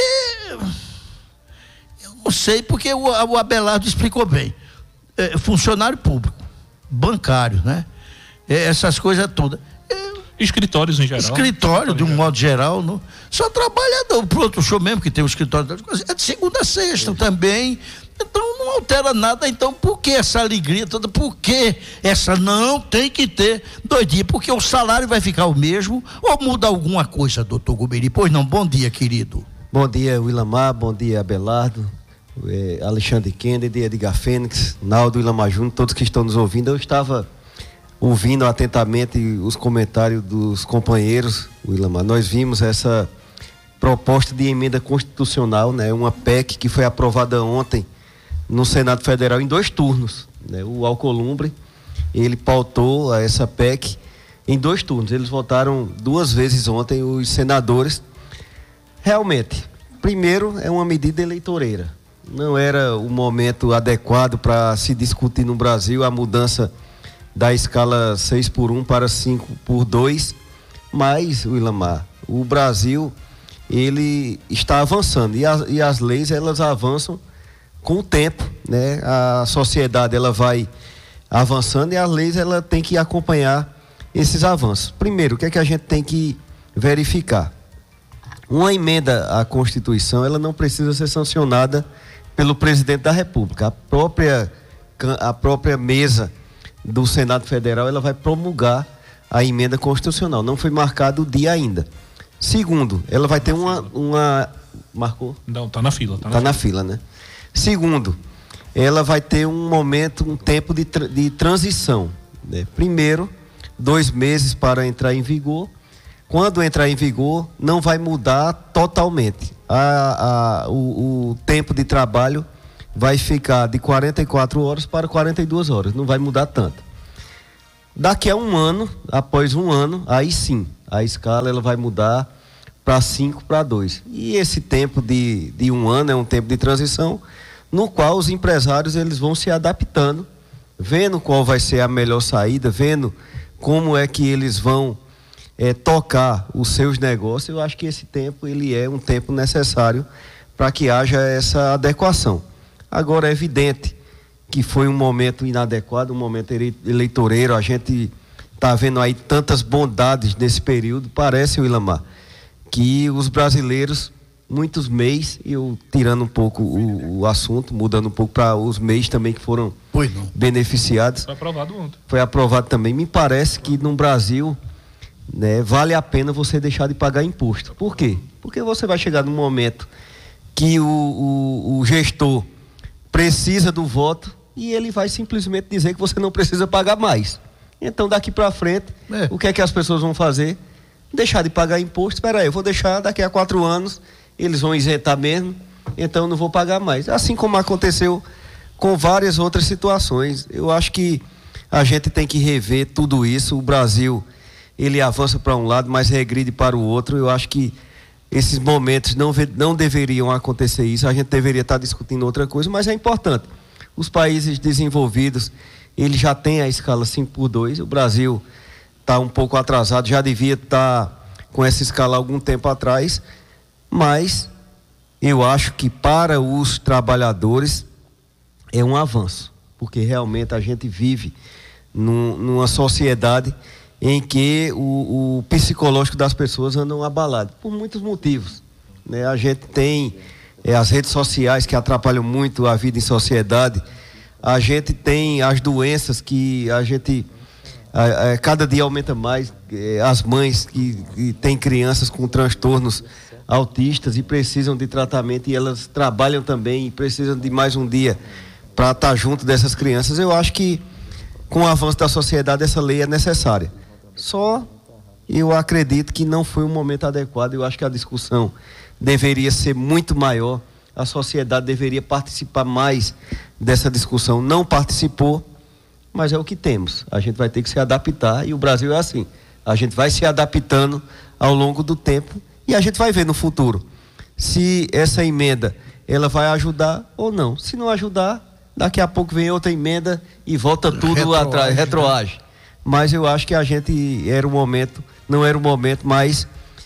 eu não sei, porque o Abelardo explicou bem, funcionário público, bancário, né? Essas coisas todas. Escritórios em geral. Escritório, de um modo geral, não? Só trabalhador, pro outro show mesmo, que tem o escritório, é de segunda a sexta também. Então não altera nada. Então por que essa alegria toda? Por que essa não tem que ter 2 dias? Porque o salário vai ficar o mesmo ou muda alguma coisa, doutor Goberi? Pois não, bom dia, querido. Bom dia, Willamar, bom dia, Abelardo, Alexandre Kennedy, Edgar Fênix, Naldo, Willamar Júnior, todos que estão nos ouvindo. Eu estava ouvindo atentamente os comentários dos companheiros, Willamar. Nós vimos essa proposta de emenda constitucional, né? Uma PEC que foi aprovada ontem no Senado Federal em 2 turnos, né? O Alcolumbre, ele pautou essa PEC em 2 turnos. Eles votaram 2 vezes ontem, os senadores. Realmente, primeiro, é uma medida eleitoreira. Não era o momento adequado para se discutir no Brasil a mudança da escala 6x1 para 5x2, mas, Willamar, o Brasil, ele está avançando e as leis, elas avançam com o tempo, né? A sociedade, ela vai avançando e as leis, ela tem que acompanhar esses avanços. Primeiro, o que é que a gente tem que verificar? Uma emenda à Constituição, ela não precisa ser sancionada pelo presidente da República. A própria mesa do Senado Federal, ela vai promulgar a emenda constitucional. Não foi marcado o dia ainda. Segundo, ela vai ter uma marcou? Não, tá na fila. Tá na fila, né? Segundo, ela vai ter um tempo de transição, né? Primeiro, 2 meses para entrar em vigor. Quando entrar em vigor, não vai mudar totalmente. O tempo de trabalho vai ficar de 44 horas para 42 horas. Não vai mudar tanto. Daqui a um ano, após um ano, aí sim, a escala ela vai mudar para 5x2. E esse tempo de um ano é um tempo de transição, no qual os empresários eles vão se adaptando, vendo qual vai ser a melhor saída, vendo como é que eles vão tocar os seus negócios. Eu acho que esse tempo ele é um tempo necessário para que haja essa adequação. Agora é evidente que foi um momento inadequado, um momento eleitoreiro. A gente está vendo aí tantas bondades nesse período. Parece, Willamar, que os brasileiros, muitos MEIs, eu tirando um pouco o assunto, mudando um pouco para os MEIs também que foram beneficiados. Foi aprovado ontem. Foi aprovado também. Me parece que no Brasil, né, vale a pena você deixar de pagar imposto. Por quê? Porque você vai chegar num momento que o gestor precisa do voto e ele vai simplesmente dizer que você não precisa pagar mais. Então, daqui para frente, o que é que as pessoas vão fazer? Deixar de pagar imposto. Espera aí, eu vou deixar daqui a 4 anos, eles vão isentar mesmo, então eu não vou pagar mais. Assim como aconteceu com várias outras situações. Eu acho que a gente tem que rever tudo isso. O Brasil, ele avança para um lado, mas regride para o outro. Eu acho que esses momentos não deveriam acontecer isso. A gente deveria estar discutindo outra coisa, mas é importante. Os países desenvolvidos, eles já têm a escala 5x2. O Brasil está um pouco atrasado, já devia estar com essa escala há algum tempo atrás, mas eu acho que para os trabalhadores é um avanço, porque realmente a gente vive numa sociedade em que o psicológico das pessoas andam abalado, por muitos motivos, né? A gente tem as redes sociais que atrapalham muito a vida em sociedade, a gente tem as doenças que a gente cada dia aumenta mais, as mães que têm crianças com transtornos autistas e precisam de tratamento, e elas trabalham também e precisam de mais um dia para estar junto dessas crianças. Eu acho que com o avanço da sociedade essa lei é necessária. Só eu acredito que não foi um momento adequado. Eu acho que a discussão deveria ser muito maior, a sociedade deveria participar mais dessa discussão. Não participou, mas é o que temos. A gente vai ter que se adaptar, e o Brasil é assim. A gente vai se adaptando ao longo do tempo e a gente vai ver no futuro se essa emenda ela vai ajudar ou não. Se não ajudar, daqui a pouco vem outra emenda e volta tudo atrás, retroage. Mas eu acho que a gente não era o momento, mas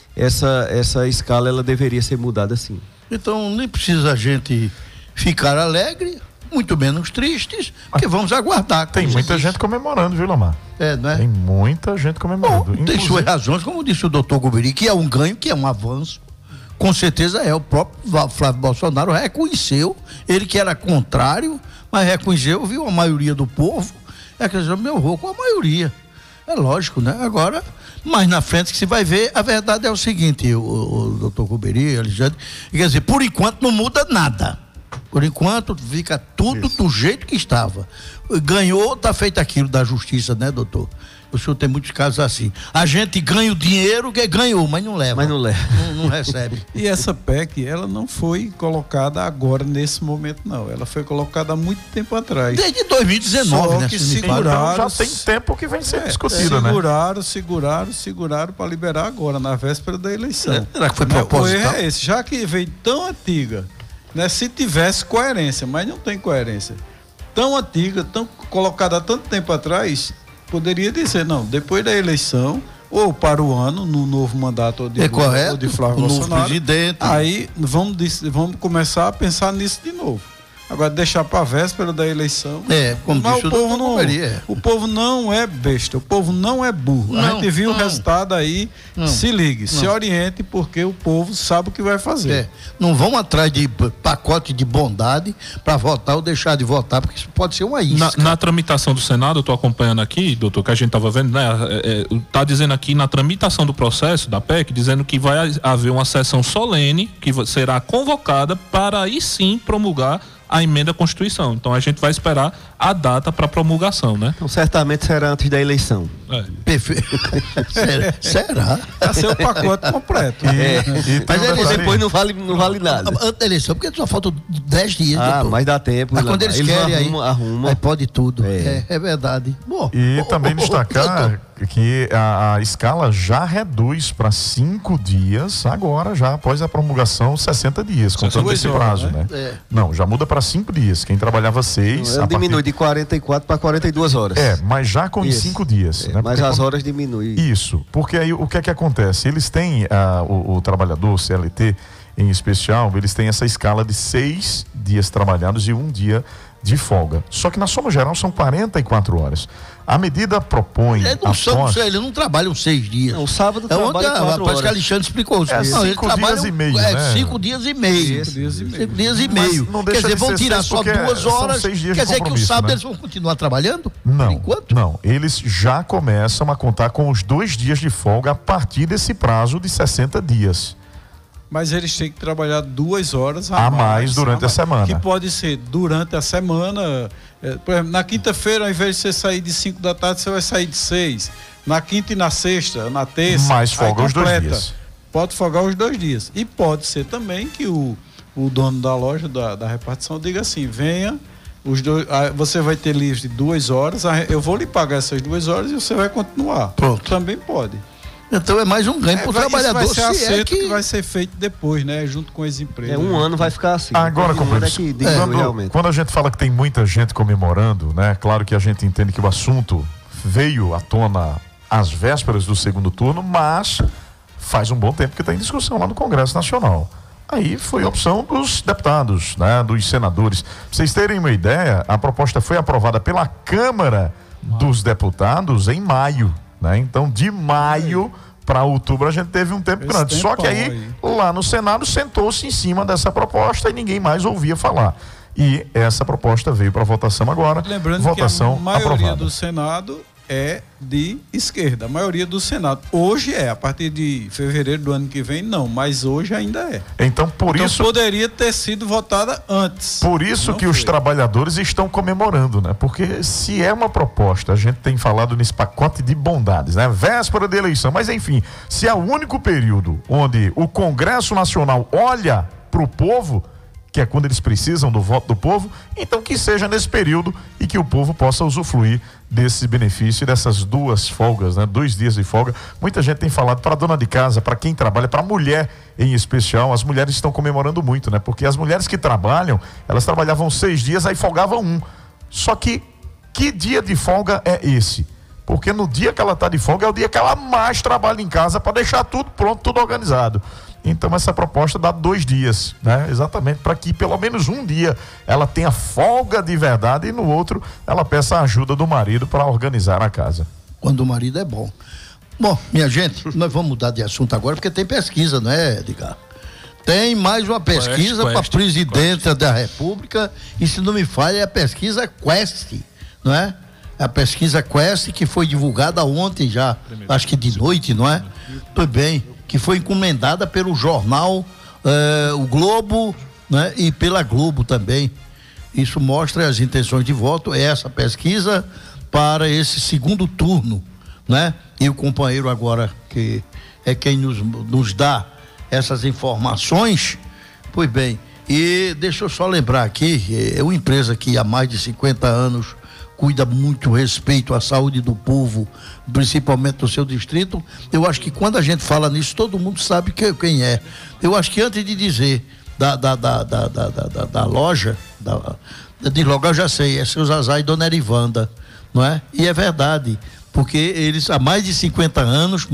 essa escala ela deveria ser mudada sim. Então nem precisa a gente ficar alegre, muito menos tristes, porque vamos aguardar. Tem muita gente comemorando, viu, Lomar? Não é? Tem muita gente comemorando. Bom, tem suas razões, como disse o doutor Guberi, que é um ganho, que é um avanço. Com certeza é. O próprio Flávio Bolsonaro reconheceu, ele que era contrário, mas reconheceu, viu a maioria do povo, quer dizer, meu vou com a maioria. É lógico, né? Agora, mais na frente que se vai ver, a verdade é o seguinte, o doutor Guberi, Alexandre, quer dizer, por enquanto não muda nada. Por enquanto fica tudo do jeito que estava. Ganhou, tá feito aquilo da justiça, né, doutor? O senhor tem muitos casos assim. A gente ganha o dinheiro que ganhou, mas não leva. Não recebe. E essa PEC, ela não foi colocada agora, nesse momento, não. Ela foi colocada há muito tempo atrás. Desde 2019, Só né? que seguraram. Então já tem tempo que vem sendo discutido, né? Seguraram para liberar agora, na véspera da eleição. Será que foi O erro proposital? é esse, já que veio tão antiga, né? Se tivesse coerência, mas não tem coerência. Tão antiga, tão colocada há tanto tempo atrás, poderia dizer, não, depois da eleição, ou para o ano, no novo mandato ou de Flávio o novo Bolsonaro, presidente. aí vamos começar a pensar nisso de novo. Agora, deixar para a véspera da eleição. Como mas disse o povo não é besta, o povo não é burro. A gente viu o resultado aí, se ligue, se oriente, porque o povo sabe o que vai fazer. Não vão atrás de pacote de bondade para votar ou deixar de votar, porque isso pode ser uma isca. Na tramitação do Senado, eu estou acompanhando aqui, doutor, que a gente estava vendo, né? Tá dizendo aqui na tramitação do processo da PEC, dizendo que vai haver uma sessão solene que será convocada para aí sim promulgar a emenda à Constituição. Então a gente vai esperar a data para promulgação, né? Então certamente será antes da eleição. Perfeito. Será? Vai ser o pacote completo. Mas depois não vale nada. Antes da eleição, porque só faltam 10 dias. doutor. Mas dá tempo. Mas quando eles querem arrumam. aí pode tudo. É verdade. Bom, E também destacar que a escala já reduz para 5 dias, agora já após a promulgação, 60 dias, contando esse prazo, né? Não, já muda para 5 dias. Quem trabalhava 6... diminui de 44 para 42 horas. Mas já com 5 dias. Né? Mas as horas diminuem. Isso, porque aí o que é que acontece? Eles têm, o trabalhador, CLT em especial, eles têm essa escala de 6 dias trabalhados e 1 dia de folga. Só que na soma geral são 44 horas. A medida propõe... Eles não trabalham 6 dias. O sábado trabalha 4 horas. Parece que Alexandre explicou. 5 dias e meio, né? 5 dias e meio. 5 dias e meio. Quer dizer, vão tirar só 2 horas. Quer dizer que o sábado eles vão continuar trabalhando? Não, por enquanto? não. Eles já começam a contar com os 2 dias de folga a partir desse prazo de 60 dias. Mas eles têm que trabalhar 2 horas a mais durante a semana. Que pode ser durante a semana. Por exemplo, na quinta-feira, ao invés de você sair de 5 da tarde, você vai sair de 6. Na quinta e na sexta, na terça. Mais folga os 2 dias. Pode folgar os 2 dias. E pode ser também que o dono da loja, da repartição, diga assim: venha, você vai ter livre de 2 horas, eu vou lhe pagar essas 2 horas e você vai continuar. Pronto. Também pode. Então é mais um ganho para o trabalhador. Isso vai ser acerto que vai ser feito depois, né? Junto com as empresas. 1 ano vai ficar assim. Agora, quando a gente fala que tem muita gente comemorando, né? Claro que a gente entende que o assunto veio à tona às vésperas do segundo turno, mas faz um bom tempo que está em discussão lá no Congresso Nacional. Aí foi a opção dos deputados, né? Dos senadores. Pra vocês terem uma ideia, a proposta foi aprovada pela Câmara dos Deputados em maio, né? Então, de maio para outubro a gente teve um tempo grande. Só que aí, lá no Senado, sentou-se em cima dessa proposta e ninguém mais ouvia falar. E essa proposta veio para votação agora. Lembrando votação que a maioria aprovada. do Senado é de esquerda. A maioria do Senado. Hoje a partir de fevereiro do ano que vem, não, mas hoje ainda é. Então, isso poderia ter sido votada antes. Por isso não que foi. Os trabalhadores estão comemorando, né? Porque se é uma proposta, a gente tem falado nesse pacote de bondades, né? Véspera de eleição, mas enfim, se é o único período onde o Congresso Nacional olha para o povo, que é quando eles precisam do voto do povo, então que seja nesse período e que o povo possa usufruir desse benefício, dessas 2 folgas, né? 2 dias de folga. Muita gente tem falado para dona de casa, para quem trabalha, para a mulher em especial, as mulheres estão comemorando muito, né? Porque as mulheres que trabalham, elas trabalhavam 6 dias, aí folgavam 1. Só que dia de folga é esse? Porque no dia que ela está de folga é o dia que ela mais trabalha em casa para deixar tudo pronto, tudo organizado. Então essa proposta dá 2 dias, né? Exatamente, para que pelo menos um dia ela tenha folga de verdade e no outro ela peça a ajuda do marido para organizar a casa. Quando o marido é bom. Bom, minha gente, nós vamos mudar de assunto agora porque tem pesquisa, não é, Edgar? Tem mais uma pesquisa para presidente da República e, se não me falha, é a pesquisa Quest, não é? A pesquisa Quest que foi divulgada ontem já, acho que de noite, não é? Tudo bem. Que foi encomendada pelo jornal O Globo, né? E pela Globo também. Isso mostra as intenções de voto, essa pesquisa para esse segundo turno, né? E o companheiro agora, que é quem nos dá essas informações, pois bem, e deixa eu só lembrar aqui, é uma empresa que há mais de 50 anos cuida muito, respeito à saúde do povo, principalmente do seu distrito. Eu acho que quando a gente fala nisso, todo mundo sabe quem é. Eu acho que antes de dizer da loja, de logo eu já sei, é seu Zazá e Dona Erivanda, não é? E é verdade, porque eles há mais de 50 anos,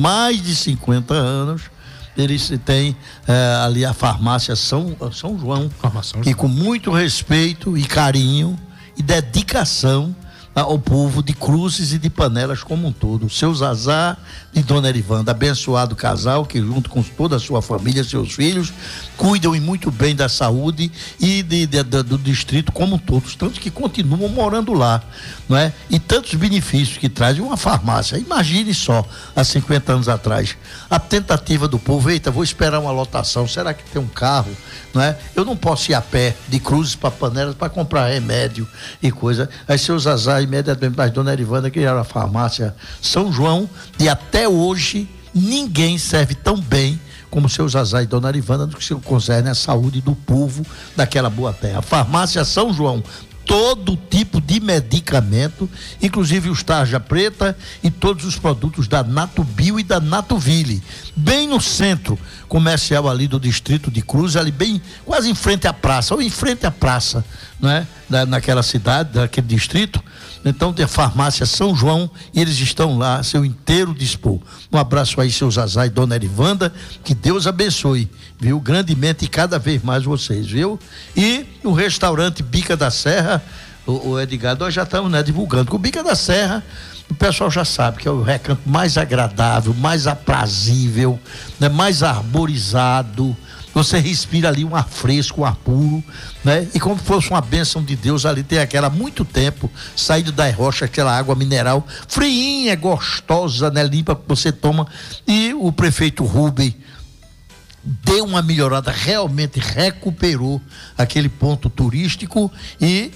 eles têm ali a farmácia São João, que com muito respeito e carinho e dedicação ao povo de Cruzes e de Panelas como um todo. Seu Zazá e Dona Erivanda, abençoado casal que junto com toda a sua família, seus filhos, cuidam e muito bem da saúde e do distrito como um todo, tantos que continuam morando lá, não é? E tantos benefícios que traz uma farmácia. Imagine só, há 50 anos atrás, a tentativa do povo, eita, vou esperar uma lotação, será que tem um carro, não é? Eu não posso ir a pé de Cruzes para Panelas para comprar remédio e coisa. Aí seu Zazá, imediatamente da Dona Erivanda, criaram a farmácia São João, e até hoje ninguém serve tão bem como seu Zazá e Dona Erivanda no que se concerne à saúde do povo daquela boa terra. A farmácia São João, todo tipo de medicamento, inclusive os tarja preta e todos os produtos da Natubio e da Natuville, bem no centro comercial ali do distrito de Cruz, ali bem quase em frente à praça, ou em frente à praça, não é? Naquela cidade, daquele distrito. Então tem a farmácia São João e eles estão lá a seu inteiro dispor. Um abraço aí, seu Zazá e Dona Erivanda, que Deus abençoe, viu, grandemente e cada vez mais vocês, viu? E o restaurante Bica da Serra, o Edgar, nós já estamos, né, divulgando que o Bica da Serra, o pessoal já sabe que é o recanto mais agradável, mais aprazível, né, mais arborizado. Você respira ali um ar fresco, um ar puro, né? E como fosse uma bênção de Deus, ali tem aquela, há muito tempo, saído das rochas, aquela água mineral, friinha, gostosa, né? Limpa, que você toma. E o prefeito Rubem deu uma melhorada, realmente recuperou aquele ponto turístico. E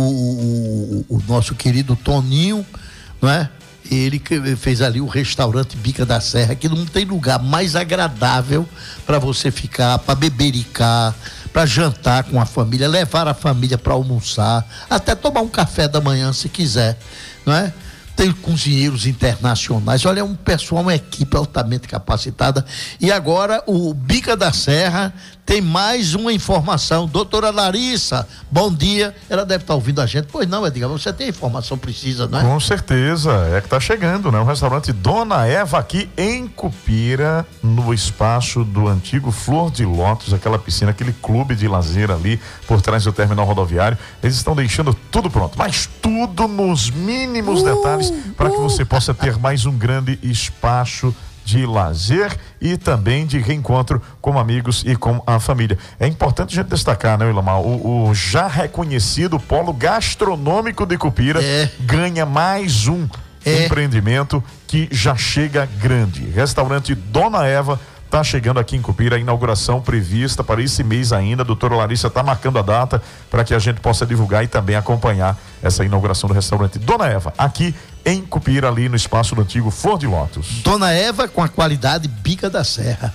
o nosso querido Toninho, não é? Ele fez ali o restaurante Bica da Serra, que não tem lugar mais agradável para você ficar, para bebericar, para jantar com a família, levar a família para almoçar, até tomar um café da manhã se quiser, não é? Tem cozinheiros internacionais, olha, um pessoal, uma equipe altamente capacitada. E agora o Bica da Serra tem mais uma informação. Doutora Larissa, bom dia. Ela deve estar ouvindo a gente. Pois não, Edgar, você tem informação precisa, não é? Com certeza, é que está chegando, né? O restaurante Dona Eva aqui em Cupira, no espaço do antigo Flor de Lótus, aquela piscina, aquele clube de lazer ali por trás do terminal rodoviário. Eles estão deixando tudo pronto, mas tudo nos mínimos detalhes para que você possa ter mais um grande espaço de lazer e também de reencontro com amigos e com a família. É importante a gente destacar, né, Ilamar? O já reconhecido polo gastronômico de Cupira ganha mais um empreendimento que já chega grande. Restaurante Dona Eva está chegando aqui em Cupira, a inauguração prevista para esse mês ainda. A doutora Larissa está marcando a data para que a gente possa divulgar e também acompanhar essa inauguração do restaurante Dona Eva, aqui em Cupira, ali no espaço do antigo Flor de Lótus. Dona Eva com a qualidade Bica da Serra.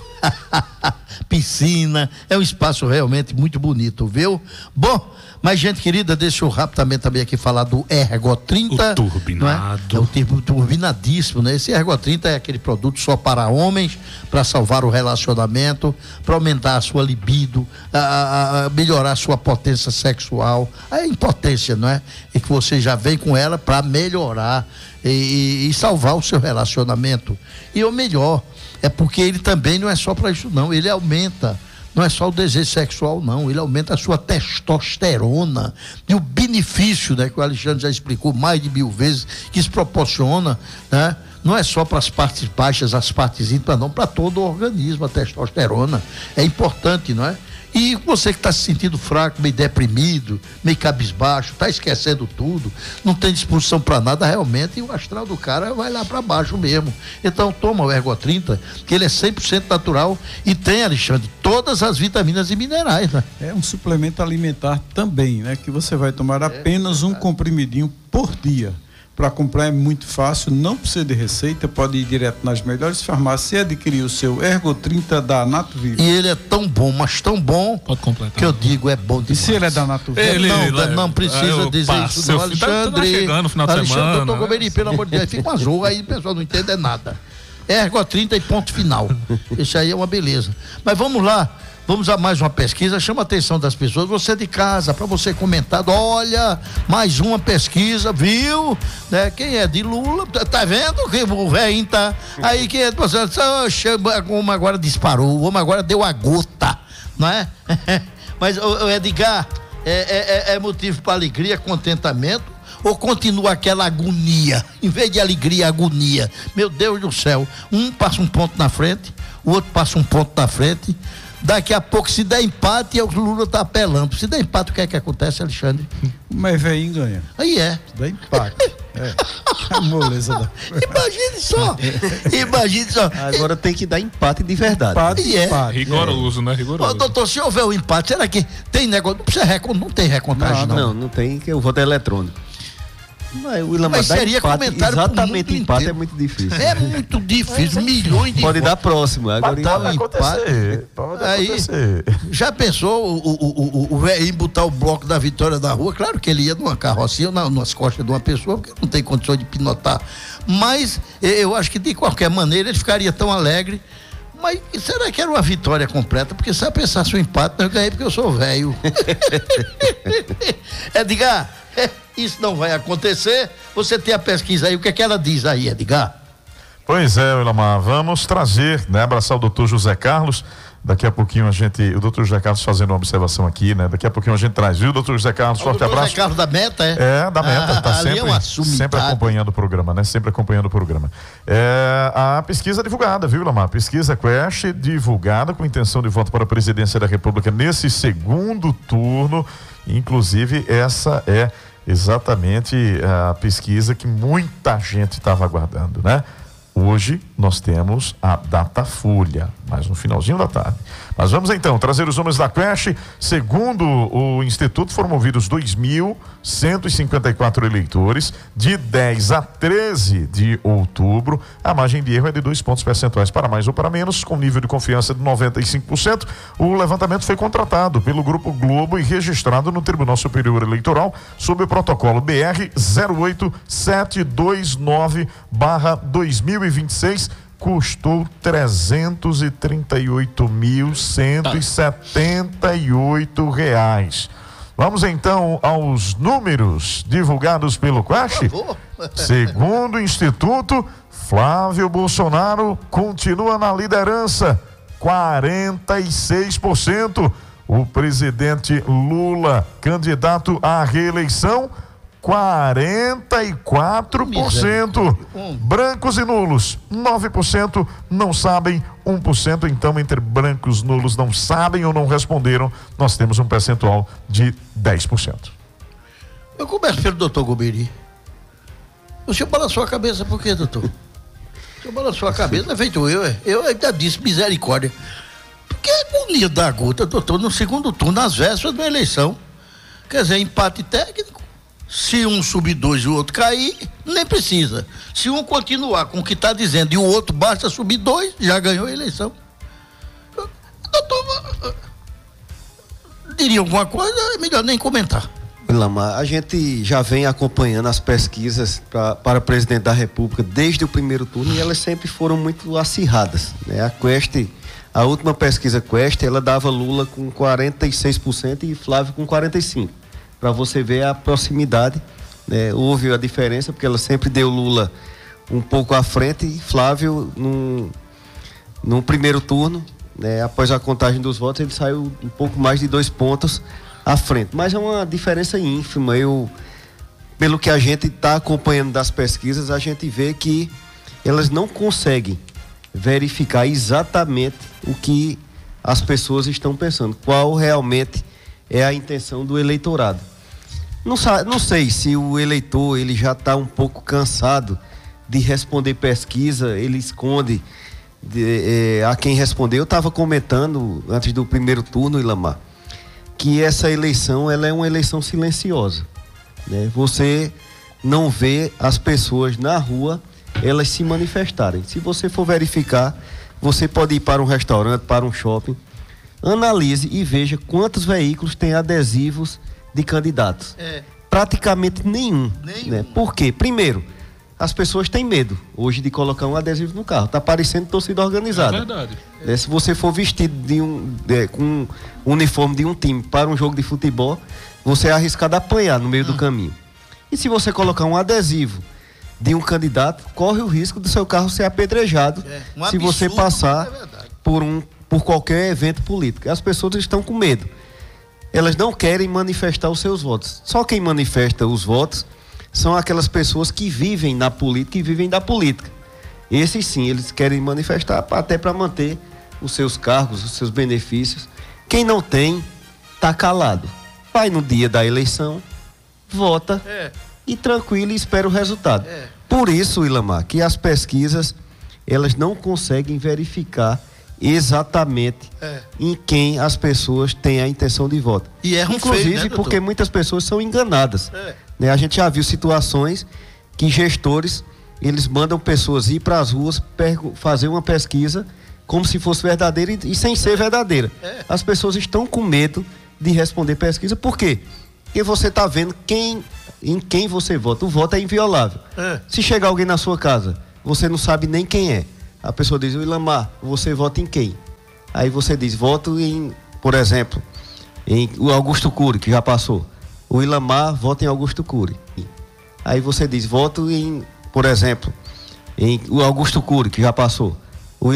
Piscina, é um espaço realmente muito bonito, viu? Bom, mas gente querida, deixa eu rapidamente também aqui falar do Ergo 30. O turbinado. É o termo turbinadíssimo, né? Esse Ergo 30 é aquele produto só para homens, para salvar o relacionamento, para aumentar a sua libido, melhorar a sua potência sexual, a impotência, não é? E que você já vem com ela para melhorar e salvar o seu relacionamento. E o melhor, é porque ele também não é só para isso não, ele aumenta, não é só o desejo sexual não, ele aumenta a sua testosterona e o benefício, né, que o Alexandre já explicou mais de 1000 vezes, que isso proporciona, né? Não é só para as partes baixas, as partes íntimas não, para todo o organismo a testosterona, é importante, não é? E você que está se sentindo fraco, meio deprimido, meio cabisbaixo, está esquecendo tudo, não tem disposição para nada realmente, e o astral do cara vai lá para baixo mesmo. Então toma o Ergo 30, que ele é 100% natural e tem, Alexandre, todas as vitaminas e minerais, né? É um suplemento alimentar também, né? Que você vai tomar apenas um comprimidinho por dia. Para comprar é muito fácil, não precisa de receita, pode ir direto nas melhores farmácias e adquirir o seu Ergo 30 da Nato Viva. E ele é tão bom, mas tão bom, Pode completar. que eu digo, é bom E demais. se ele é da Nato Viva? Não precisa dizer isso, não, Alexandre. Tá chegando o final de Alexandre, semana. doutor Gomeri, pelo amor de Deus, fica uma zorra aí, o pessoal não entende nada. Ergo 30 e ponto final. Isso aí é uma beleza. Mas vamos lá. Vamos a mais uma pesquisa, chama a atenção das pessoas, você de casa, para você comentar, olha, mais uma pesquisa, viu? Né? Quem é de Lula, tá vendo que o velhinho tá, aí quem é de você, o homem agora disparou, o homem agora deu a gota, não é? Mas, o Edgar, é motivo para alegria, contentamento, ou continua aquela agonia, em vez de alegria, agonia? Meu Deus do céu, um passa um ponto na frente, o outro passa um ponto na frente. Daqui a pouco, se der empate, o Lula tá apelando. Se der empate, o que é que acontece, Alexandre? Mas velhinho ganha. Aí é. Dá empate. A moleza da... Imagine só. Agora tem que dar empate de verdade. Empate, É. empate. Rigoroso, né? Ô, Rigoroso. doutor, se houver um empate, será que tem negócio? Não precisa não tem recontagem, não. Não tem, que o voto é eletrônico. Mas o Ilamar Mas dá seria empate, comentário pro exatamente mundo empate inteiro. é muito difícil. É muito difícil, milhões de Pode votos. dar próximo. Agora Tá Pode um acontecer. Pode Aí, acontecer. já pensou o velhinho botar o bloco da vitória da rua? Claro que ele ia numa carrocinha, nas costas de uma pessoa, porque não tem condição de pinotar. Mas eu acho que de qualquer maneira ele ficaria tão alegre. Mas será que era uma vitória completa? Porque se eu pensasse um empate, eu ganhei porque eu sou velho. Edgar, isso não vai acontecer. Você tem a pesquisa aí, o que é que ela diz aí, Edgar? Pois é, Ilamar, vamos trazer, né, abraçar o doutor José Carlos. Daqui a pouquinho o doutor José Carlos fazendo uma observação aqui, né? Daqui a pouquinho a gente traz, viu, doutor José Carlos? Forte doutor abraço. José Carlos da Meta, é? É, da Meta, tá ali é uma sumidade. sempre acompanhando o programa, né? Sempre acompanhando o programa. A pesquisa divulgada, viu, Ilamar? Pesquisa Quest divulgada com intenção de voto para a presidência da República nesse segundo turno. Inclusive, essa é exatamente a pesquisa que muita gente estava aguardando, né? Hoje nós temos a Datafolha, mas no finalzinho da tarde. Mas vamos então trazer os números da Quest. Segundo o Instituto, foram movidos 2.154 eleitores de 10 a 13 de outubro. A margem de erro é de 2 pontos percentuais para mais ou para menos, com nível de confiança de 95%. O levantamento foi contratado pelo Grupo Globo e registrado no Tribunal Superior Eleitoral sob o protocolo BR 08729/2026. Custou R$338.178. Vamos então aos números divulgados pelo Quest. Segundo o Instituto, Flávio Bolsonaro continua na liderança, 46%. O presidente Lula, candidato à reeleição, 44%. Brancos e nulos, 9%. Não sabem, 1%. Então, entre brancos e nulos não sabem ou não responderam, nós temos um percentual de 10%. Eu começo pelo doutor Gomeri. O senhor balançou a cabeça por quê, doutor? O senhor balançou a cabeça, não é feito eu, é? Eu ainda disse misericórdia. Porque a agonia da gota, doutor, no segundo turno, às vésperas da eleição. Quer dizer, empate técnico. Se um subir 2 e o outro cair, nem precisa. Se um continuar com o que está dizendo e o outro basta subir 2, já ganhou a eleição. Doutor, diria alguma coisa, é melhor nem comentar. Ilamar, a gente já vem acompanhando as pesquisas para presidente da República desde o primeiro turno e elas sempre foram muito acirradas, né? A última pesquisa Quest, ela dava Lula com 46% e Flávio com 45%. Para você ver a proximidade, né? Houve a diferença, porque ela sempre deu Lula um pouco à frente e Flávio no primeiro turno, né? Após a contagem dos votos, ele saiu um pouco mais de 2 pontos à frente. Mas é uma diferença ínfima. Pelo que a gente está acompanhando das pesquisas, a gente vê que elas não conseguem verificar exatamente o que as pessoas estão pensando, qual realmente é a intenção do eleitorado. Não sei se o eleitor ele já está um pouco cansado de responder pesquisa, ele esconde a quem respondeu. Eu estava comentando antes do primeiro turno, Ilamar, que essa eleição ela é uma eleição silenciosa, né? Você não vê as pessoas na rua, elas se manifestarem. Se você for verificar, você pode ir para um restaurante, para um shopping, analise e veja quantos veículos têm adesivos de candidatos. Praticamente nenhum. Né? Por quê? Primeiro, as pessoas têm medo hoje de colocar um adesivo no carro. Está parecendo torcida organizada. É verdade. Se você for vestido com um uniforme de um time para um jogo de futebol, você é arriscado a apanhar no meio do caminho. E se você colocar um adesivo de um candidato, corre o risco do seu carro ser apedrejado se você passar por qualquer evento político. As pessoas estão com medo. Elas não querem manifestar os seus votos. Só quem manifesta os votos são aquelas pessoas que vivem na política e vivem da política. Esses sim, eles querem manifestar até para manter os seus cargos, os seus benefícios. Quem não tem, está calado. Vai no dia da eleição, vota e tranquilo e espera o resultado. Por isso, Ilamar, que as pesquisas, elas não conseguem verificar exatamente em quem as pessoas têm a intenção de voto. E erram inclusive feio, né, porque muitas pessoas são enganadas. Né? A gente já viu situações que gestores, eles mandam pessoas ir para as ruas fazer uma pesquisa como se fosse verdadeira e sem ser verdadeira. As pessoas estão com medo de responder pesquisa. Por quê? Porque você está vendo em quem você vota. O voto é inviolável. Se chegar alguém na sua casa, você não sabe nem quem é. A pessoa diz: Ilamar, você vota em quem? Aí você diz: voto em, por exemplo, em o Augusto Cury, que já passou. O Ilamar vota em Augusto Cury. Aí você diz: voto em, por exemplo, em o Augusto Cury, que já passou.